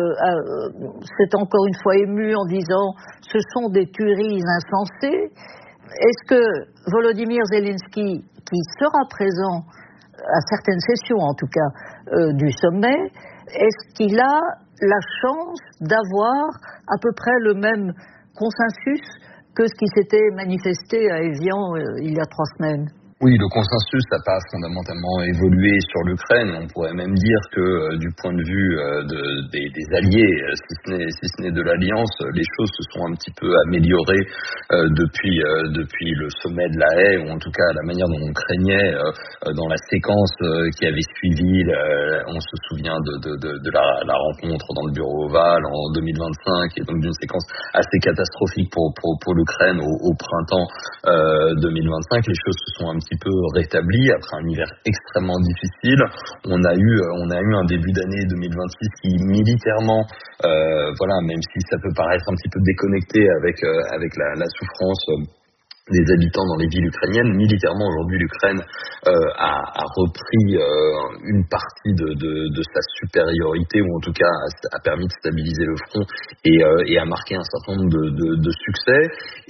Speaker 7: s'est encore une fois ému en disant « ce sont des tueries insensées ». Est-ce que Volodymyr Zelensky, qui sera présent à certaines sessions en tout cas du sommet, est-ce qu'il a la chance d'avoir à peu près le même consensus que ce qui s'était manifesté à Évian il y a 3 semaines ?
Speaker 11: Oui, le consensus n'a pas fondamentalement évolué sur l'Ukraine. On pourrait même dire que du point de vue des alliés, si ce n'est de l'Alliance, les choses se sont un petit peu améliorées depuis le sommet de La Haye, ou en tout cas la manière dont on craignait dans la séquence qui avait suivi. On se souvient de la rencontre dans le bureau ovale en 2025, et donc d'une séquence assez catastrophique pour l'Ukraine au printemps 2025. Les choses se sont un petit peu rétabli après un hiver extrêmement difficile. On a eu un début d'année 2026 qui militairement, même si ça peut paraître un petit peu déconnecté avec la souffrance des habitants dans les villes ukrainiennes, militairement aujourd'hui l'Ukraine a repris une partie de sa supériorité, ou en tout cas a permis de stabiliser le front et a marqué un certain nombre de succès,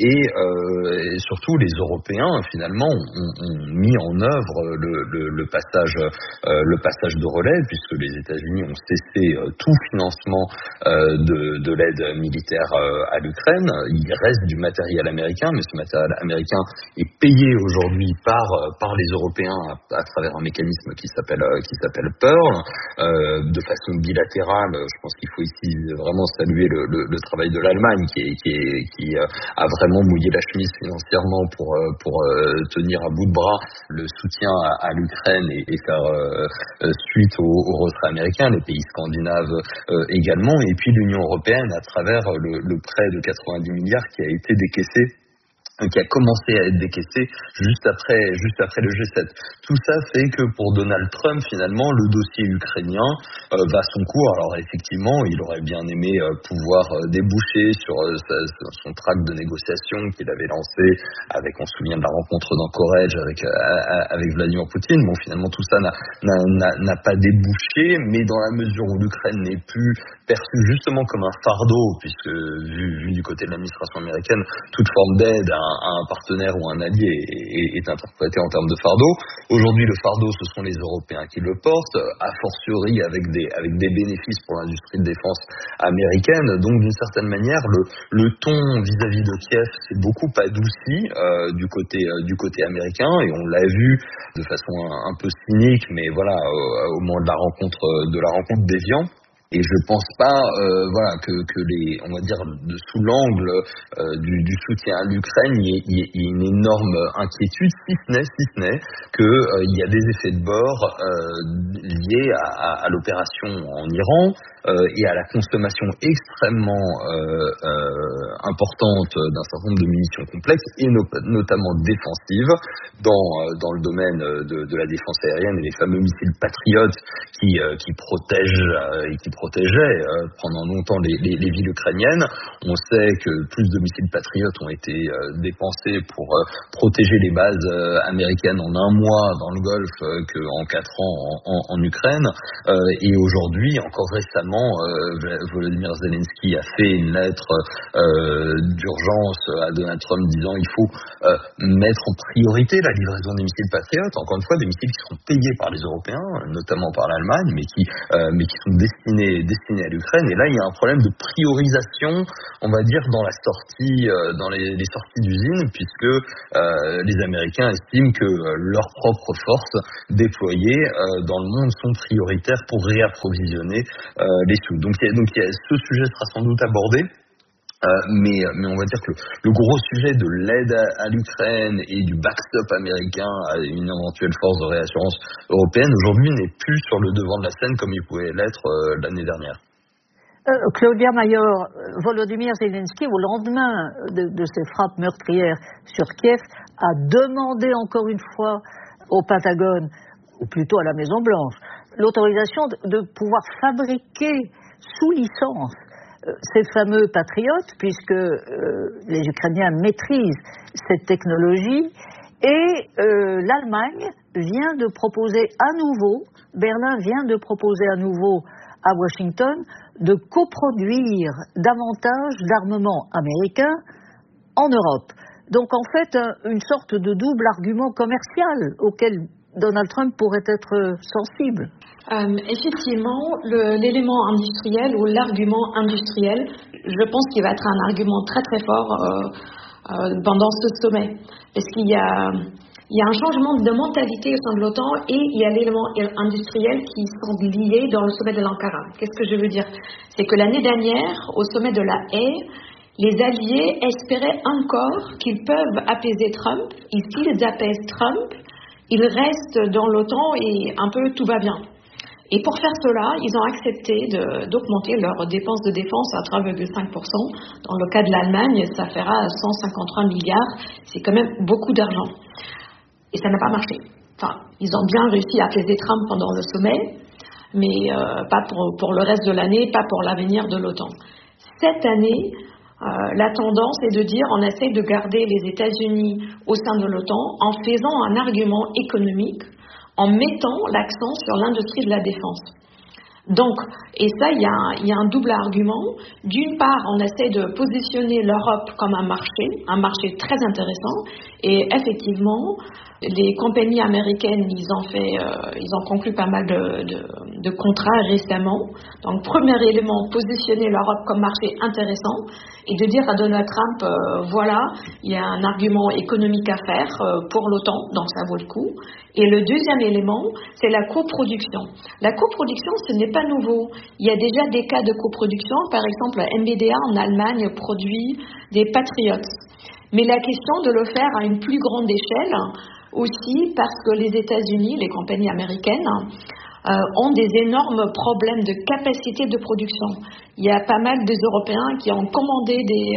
Speaker 11: et surtout les Européens finalement ont mis en œuvre le passage de relais, puisque les États-Unis ont cessé tout financement de l'aide militaire à l'Ukraine. Il reste du matériel américain, mais ce matériel américain est payé aujourd'hui par les Européens à travers un mécanisme qui s'appelle Pearl, de façon bilatérale. Je pense qu'il faut ici vraiment saluer le travail de l'Allemagne qui a vraiment mouillé la chemise financièrement pour tenir à bout de bras le soutien à l'Ukraine et faire suite au retrait américain, les pays scandinaves également, et puis l'Union européenne à travers le prêt de 90 milliards qui a été décaissé, qui a commencé à être décaissé juste après le G7. Tout ça fait que pour Donald Trump, finalement, le dossier ukrainien va son cours. Alors effectivement, il aurait bien aimé pouvoir déboucher sur son track de négociation qu'il avait lancé on se souvient de la rencontre d'Anchorage avec Vladimir Poutine. Bon, finalement, tout ça n'a pas débouché, mais dans la mesure où l'Ukraine n'est plus perçue justement comme un fardeau, puisque vu du côté de l'administration américaine, toute forme d'aide à un partenaire ou un allié est interprété en termes de fardeau. Aujourd'hui, le fardeau, ce sont les Européens qui le portent, a fortiori avec des bénéfices pour l'industrie de défense américaine. Donc, d'une certaine manière, le ton vis-à-vis de Kiev s'est beaucoup adouci du côté américain, et on l'a vu de façon un peu cynique, mais voilà, au moment de la rencontre d'Évian. Et je pense pas, que les, on va dire, sous l'angle du soutien à l'Ukraine, il y ait une énorme inquiétude, si ce n'est que il y a des effets de bord liés à l'opération en Iran et à la consommation extrêmement importante d'un certain nombre de munitions complexes et notamment défensives dans le domaine de la défense aérienne et les fameux missiles Patriot qui protègent et qui protégeaient pendant longtemps les villes ukrainiennes. On sait que plus de missiles Patriot ont été dépensés pour protéger les bases américaines en un mois dans le Golfe qu'en 4 ans en Ukraine. Et aujourd'hui, encore récemment, Volodymyr Zelensky a fait une lettre d'urgence à Donald Trump disant il faut mettre en priorité la livraison des missiles Patriot. Encore une fois, des missiles qui seront payés par les Européens, notamment par l'Allemagne, mais qui sont destinés à l'Ukraine. Et là, il y a un problème de priorisation, on va dire, dans la sortie, dans les sorties d'usines, puisque les Américains estiment que leurs propres forces déployées dans le monde sont prioritaires pour réapprovisionner les sous. Donc ce sujet sera sans doute abordé. Mais on va dire que le gros sujet de l'aide à l'Ukraine et du backstop américain à une éventuelle force de réassurance européenne aujourd'hui n'est plus sur le devant de la scène comme il pouvait l'être l'année dernière.
Speaker 7: Claudia Mayor, Volodymyr Zelensky, au lendemain de ces frappes meurtrières sur Kiev, a demandé encore une fois au Pentagone, ou plutôt à la Maison-Blanche, l'autorisation de pouvoir fabriquer sous licence ces fameux patriotes, puisque les Ukrainiens maîtrisent cette technologie, et l'Allemagne vient de proposer à nouveau, Berlin vient de proposer à nouveau à Washington de coproduire davantage d'armements américains en Europe. Donc en fait, une sorte de double argument commercial auquel Donald Trump pourrait être sensible.
Speaker 9: Effectivement, l'élément industriel ou l'argument industriel, je pense qu'il va être un argument très très fort pendant ce sommet. Parce qu'il y a un changement de mentalité au sein de l'OTAN et il y a l'élément industriel qui sont liés dans le sommet de l'Ankara. Qu'est-ce que je veux dire? C'est que l'année dernière, au sommet de la Haye, les alliés espéraient encore qu'ils peuvent apaiser Trump. Et s'ils apaisent Trump, ils restent dans l'OTAN et un peu tout va bien. Et pour faire cela, ils ont accepté d'augmenter leurs dépenses de défense à 3,5%. Dans le cas de l'Allemagne, ça fera 153 milliards. C'est quand même beaucoup d'argent. Et ça n'a pas marché. Enfin, ils ont bien réussi à apaiser Trump pendant le sommet, mais pas pour le reste de l'année, pas pour l'avenir de l'OTAN. Cette année, la tendance est de dire on essaie de garder les États-Unis au sein de l'OTAN en faisant un argument économique, en mettant l'accent sur l'industrie de la défense. Donc, et ça, il y a un double argument. D'une part, on essaie de positionner l'Europe comme un marché très intéressant. Et effectivement, les compagnies américaines, ils ont conclu pas mal de contrats récemment. Donc, premier élément, positionner l'Europe comme marché intéressant et de dire à Donald Trump, voilà, il y a un argument économique à faire pour l'OTAN, donc ça vaut le coup. Et le deuxième élément, c'est la coproduction. La coproduction, ce n'est pas nouveau. Il y a déjà des cas de coproduction. Par exemple, MBDA en Allemagne produit des Patriots. Mais la question de le faire à une plus grande échelle, aussi parce que les États-Unis, les compagnies américaines, ont des énormes problèmes de capacité de production. Il y a pas mal des Européens qui ont commandé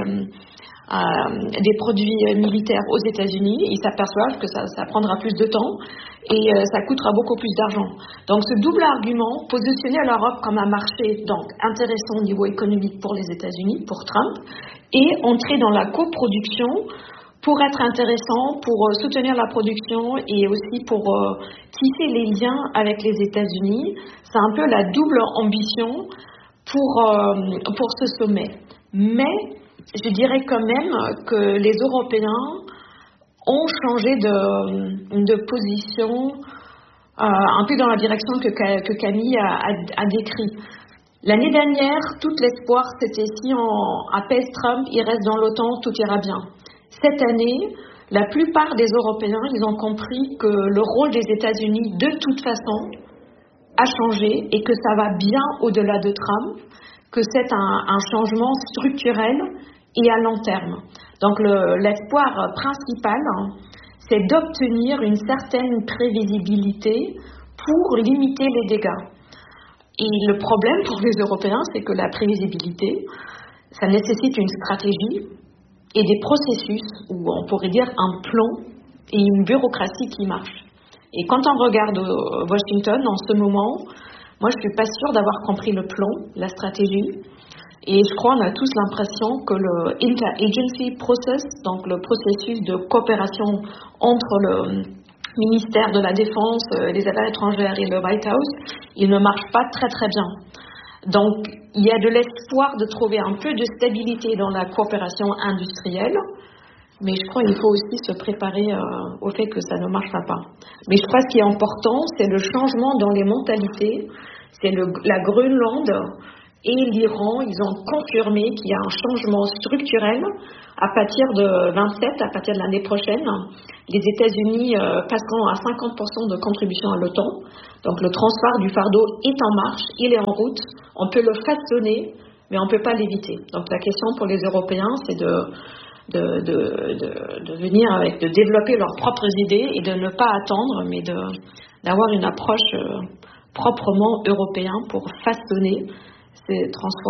Speaker 9: des produits militaires aux États-Unis, ils s'aperçoivent que ça prendra plus de temps et ça coûtera beaucoup plus d'argent. Donc ce double argument, positionner l'Europe comme un marché donc intéressant au niveau économique pour les États-Unis, pour Trump, et entrer dans la coproduction pour être intéressant, pour soutenir la production et aussi pour tisser les liens avec les États-Unis. C'est un peu la double ambition pour ce sommet. Mais je dirais quand même que les Européens ont changé de position un peu dans la direction que Camille a décrit. L'année dernière, tout l'espoir, c'était si on apaise Trump, il reste dans l'OTAN, tout ira bien. Cette année, la plupart des Européens, ils ont compris que le rôle des États-Unis, de toute façon, a changé et que ça va bien au-delà de Trump, que c'est un changement structurel et à long terme. Donc l'espoir principal, c'est d'obtenir une certaine prévisibilité pour limiter les dégâts. Et le problème pour les Européens, c'est que la prévisibilité, ça nécessite une stratégie et des processus, ou on pourrait dire un plan et une bureaucratie qui marche. Et quand on regarde Washington en ce moment, moi je suis pas sûre d'avoir compris le plan, la stratégie. Et je crois qu'on a tous l'impression que le interagency process, donc le processus de coopération entre le ministère de la Défense, les Affaires étrangères et le White House, il ne marche pas très très bien. Donc il y a de l'espoir de trouver un peu de stabilité dans la coopération industrielle, mais je crois qu'il faut aussi se préparer au fait que ça ne marchera pas. Mais je crois que ce qui est important, c'est le changement dans les mentalités, c'est la Groenland et l'Iran, ils ont confirmé qu'il y a un changement structurel à partir de 27, à partir de l'année prochaine. Les États-Unis passeront à 50% de contribution à l'OTAN. Donc le transfert du fardeau est en marche, il est en route. On peut le façonner, mais on ne peut pas l'éviter. Donc la question pour les Européens, c'est de venir de développer leurs propres idées et de ne pas attendre, mais d'avoir une approche proprement européenne pour façonner ce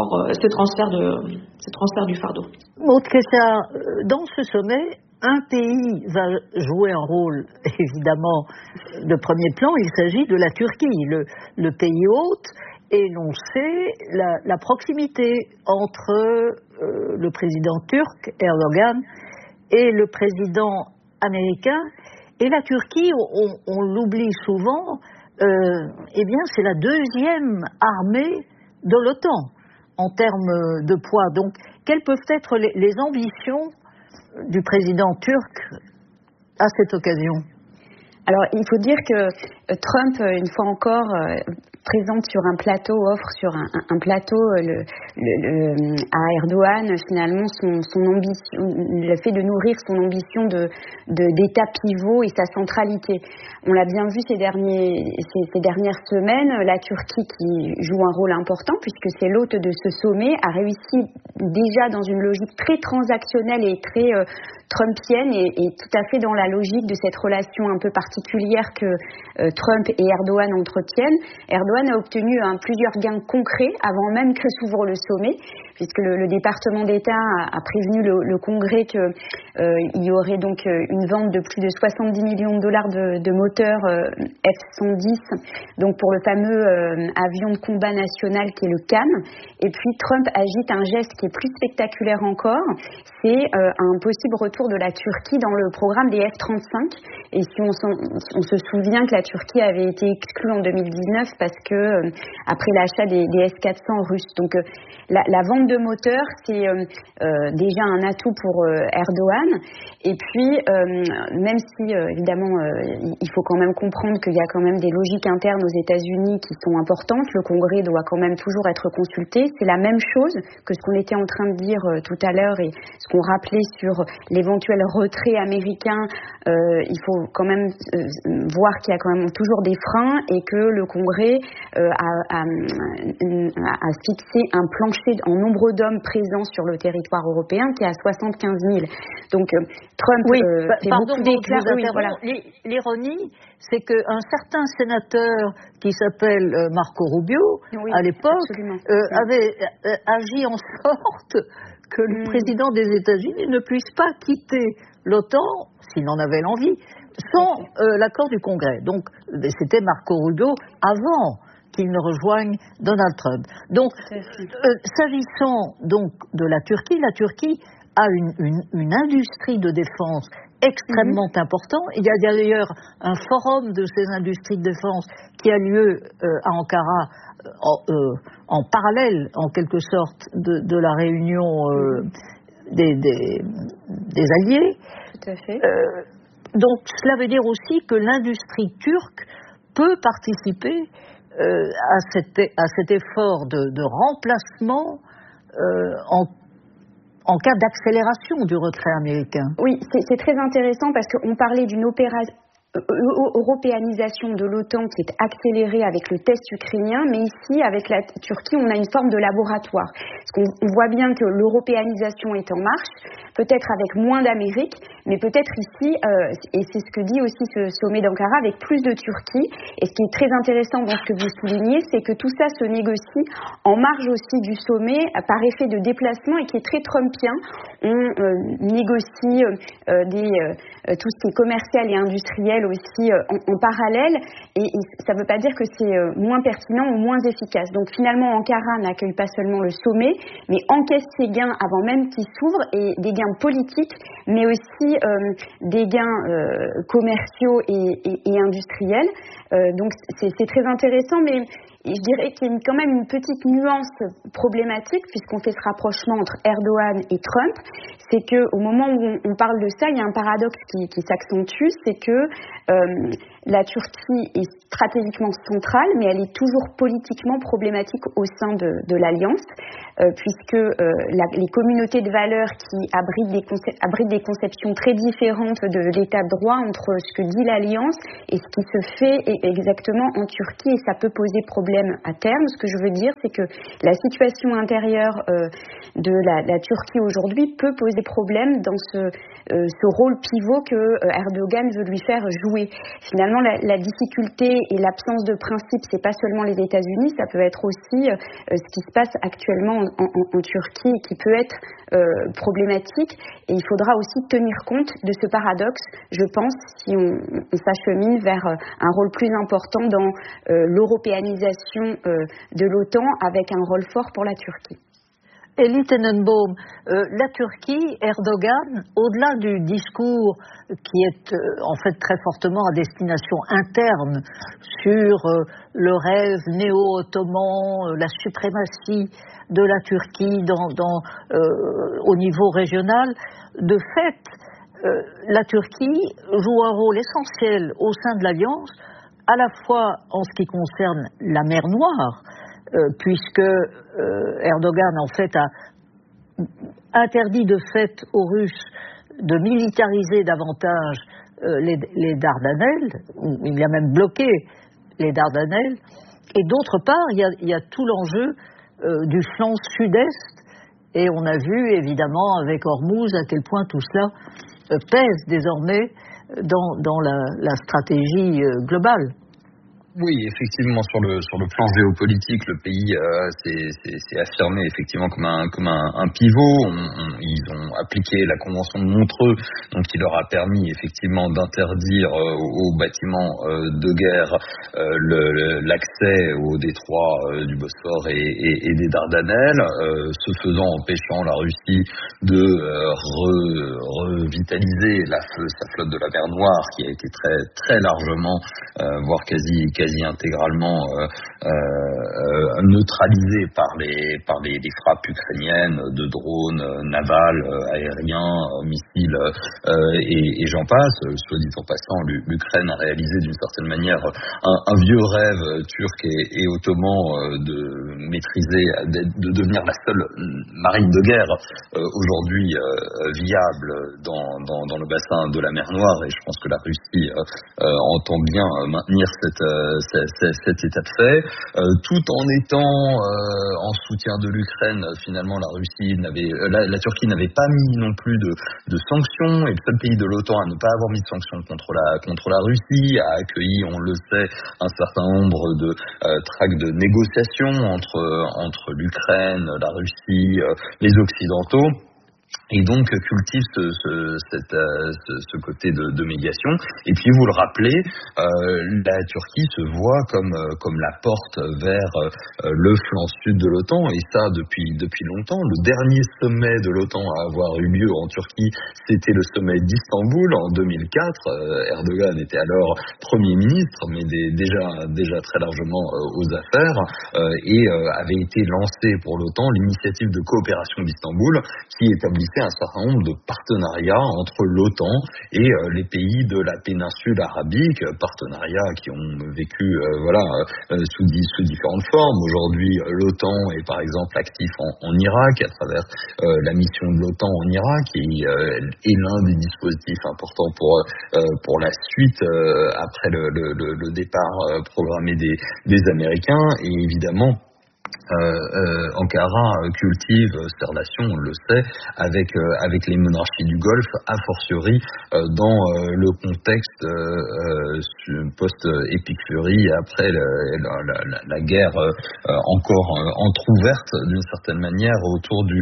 Speaker 9: transfert du fardeau.
Speaker 7: Maud Kessa, dans ce sommet, un pays va jouer un rôle évidemment de premier plan, il s'agit de la Turquie, le pays hôte, et l'on sait la proximité entre le président turc, Erdogan, et le président américain. Et la Turquie, on l'oublie souvent, eh bien c'est la deuxième armée de l'OTAN en termes de poids. Donc, quelles peuvent être les ambitions du président turc à cette occasion?
Speaker 8: Alors, il faut dire que Trump, une fois encore, présente sur un plateau, offre sur un plateau à Erdogan finalement son ambition, le fait de nourrir son ambition d'État pivot et sa centralité. On l'a bien vu ces dernières semaines, la Turquie qui joue un rôle important puisque c'est l'hôte de ce sommet, a réussi déjà dans une logique très transactionnelle et très trumpienne et tout à fait dans la logique de cette relation un peu particulière que Trump et Erdogan entretiennent. Erdogan a obtenu plusieurs gains concrets avant même que s'ouvre le sommet, puisque le département d'État a prévenu le Congrès qu'il y aurait donc une vente de plus de 70 millions de dollars de moteurs F-110, donc pour le fameux avion de combat national qui est le CAM. Et puis Trump agite un geste qui est plus spectaculaire encore, c'est un possible retour de la Turquie dans le programme des F-35. Et si on se souvient que la Turquie avait été exclue en 2019 parce que après l'achat des S-400 russes. Donc la vente de moteurs, c'est déjà un atout pour Erdogan. Et puis, même si évidemment il faut quand même comprendre qu'il y a quand même des logiques internes aux États-Unis qui sont importantes, le Congrès doit quand même toujours être consulté. C'est la même chose que ce qu'on était en train de dire tout à l'heure et ce qu'on rappelait sur l'éventuel retrait américain. Il faut quand même voir qu'il y a quand même toujours des freins et que le Congrès a fixé un plancher en nombre d'hommes présents sur le territoire européen qui est à 75 000. Donc Trump fait beaucoup d'éclats.
Speaker 7: L'ironie, c'est qu'un certain sénateur qui s'appelle Marco Rubio, à l'époque, avait agi en sorte que le président des États-Unis ne puisse pas quitter l'OTAN, s'il en avait l'envie, sans l'accord du Congrès. Donc, c'était Marco Rubio avant qu'il ne rejoigne Donald Trump. Donc, s'agissant donc de la Turquie a une industrie de défense extrêmement important. Il y a d'ailleurs un forum de ces industries de défense qui a lieu à Ankara en parallèle, en quelque sorte, de la réunion des alliés.
Speaker 8: Tout à fait.
Speaker 7: Donc, cela veut dire aussi que l'industrie turque peut participer à cet effort de remplacement en cas d'accélération du retrait américain.
Speaker 8: Oui, c'est très intéressant parce qu'on parlait d'une opération européanisation de l'OTAN qui est accélérée avec le test ukrainien, mais ici, avec la Turquie, on a une forme de laboratoire. Parce qu'on voit bien que l'européanisation est en marche, peut-être avec moins d'Amérique, mais peut-être ici, et c'est ce que dit aussi ce sommet d'Ankara, avec plus de Turquie. Et ce qui est très intéressant dans ce que vous soulignez, c'est que tout ça se négocie en marge aussi du sommet, par effet de déplacement, et qui est très trumpien. On négocie tout ce qui est commercial et industriel aussi en parallèle, et ça ne veut pas dire que c'est moins pertinent ou moins efficace. Donc finalement, Ankara n'accueille pas seulement le sommet, mais encaisse ses gains avant même qu'il s'ouvre, et des gains politiques, mais aussi des gains commerciaux et industriels. Donc c'est très intéressant, mais je dirais qu'il y a quand même une petite nuance problématique, puisqu'on fait ce rapprochement entre Erdogan et Trump. C'est qu'au moment où on parle de ça, il y a un paradoxe qui s'accentue, c'est que la Turquie est stratégiquement centrale, mais elle est toujours politiquement problématique au sein de l'Alliance, puisque les communautés de valeurs qui abritent des conceptions très différentes de l'état de droit entre ce que dit l'Alliance et ce qui se fait exactement en Turquie, et ça peut poser problème à terme. Ce que je veux dire, c'est que la situation intérieure de la Turquie aujourd'hui peut poser problème dans ce rôle pivot que Erdogan veut lui faire jouer. Finalement, la difficulté et l'absence de principe, c'est pas seulement les États-Unis, ça peut être aussi ce qui se passe actuellement en Turquie, et qui peut être problématique. Et il faudra aussi tenir compte de ce paradoxe, je pense, si on s'achemine vers un rôle plus important dans l'européanisation de l'OTAN, avec un rôle fort pour la Turquie.
Speaker 7: Elie Tenenbaum, la Turquie, Erdogan, au-delà du discours qui est en fait très fortement à destination interne sur le rêve néo-ottoman, la suprématie de la Turquie au niveau régional, de fait, la Turquie joue un rôle essentiel au sein de l'Alliance, à la fois en ce qui concerne la mer Noire, puisque Erdogan en fait a interdit de fait aux Russes de militariser davantage les Dardanelles, il a même bloqué les Dardanelles, et d'autre part il y a tout l'enjeu du flanc sud-est, et on a vu évidemment avec Hormuz à quel point tout cela pèse désormais dans la stratégie globale.
Speaker 11: Oui, effectivement, sur le plan géopolitique, le pays s'est affirmé effectivement comme un pivot. Ils ont appliqué la Convention de Montreux, donc qui leur a permis effectivement d'interdire aux bâtiments de guerre l'accès au détroit du Bosphore et des Dardanelles, ce faisant empêchant la Russie de revitaliser sa flotte de la mer Noire, qui a été très très largement, voire quasi intégralement neutralisé par les frappes ukrainiennes de drones navals, aériens, missiles et j'en passe. Soit dit en passant, l'Ukraine a réalisé d'une certaine manière un vieux rêve turc et ottoman de maîtriser, de devenir la seule marine de guerre aujourd'hui viable dans le bassin de la mer Noire, et je pense que la Russie entend bien maintenir cet état de fait, tout en étant en soutien de l'Ukraine. Finalement, la Turquie n'avait pas mis non plus de sanctions, et le seul pays de l'OTAN à ne pas avoir mis de sanctions contre la Russie a accueilli, on le sait, un certain nombre de tracts de négociation entre l'Ukraine, la Russie, les Occidentaux, et donc cultive ce côté de médiation. Et puis vous le rappelez, la Turquie se voit comme la porte vers le flanc sud de l'OTAN, et ça depuis longtemps. Le dernier sommet de l'OTAN à avoir eu lieu en Turquie, c'était le sommet d'Istanbul en 2004. Erdogan était alors Premier ministre, mais déjà très largement aux affaires, et avait été lancé pour l'OTAN l'initiative de coopération d'Istanbul, qui établit établissait un certain nombre de partenariats entre l'OTAN et les pays de la péninsule arabique, partenariats qui ont vécu sous différentes formes. Aujourd'hui, l'OTAN est par exemple actif en Irak à travers la mission de l'OTAN en Irak, qui est l'un des dispositifs importants pour la suite après le départ programmé des Américains. Et évidemment, Ankara cultive ses relations, on le sait, avec les monarchies du Golfe, a fortiori dans le contexte post-Epic Fury, après la guerre encore entrouverte d'une certaine manière autour du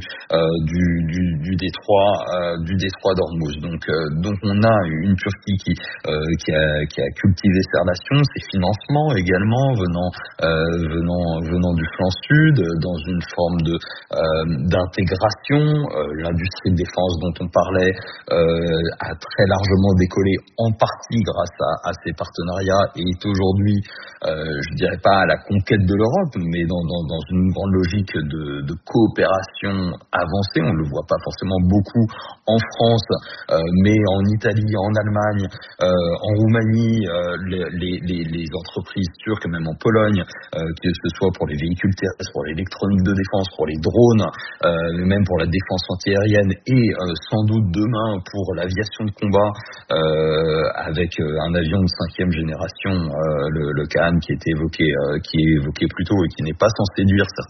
Speaker 11: détroit d'Ormuz. Donc on a une Turquie qui a cultivé ses relations, ses financements également venant du flanc sud, dans une forme d'intégration. L'industrie de défense dont on parlait a très largement décollé, en partie grâce à ces partenariats, et est aujourd'hui, je dirais pas à la conquête de l'Europe, mais dans une grande logique de coopération avancée. On le voit pas forcément beaucoup en France, mais en Italie, en Allemagne, en Roumanie, les entreprises turques, même en Pologne, que ce soit pour les véhicules terrestres, pour l'électronique de défense, pour les drones, même pour la défense antiaérienne, et sans doute demain pour l'aviation de combat, avec un avion de 5e génération, le Kaan, qui est évoqué plus tôt et qui n'est pas sans séduire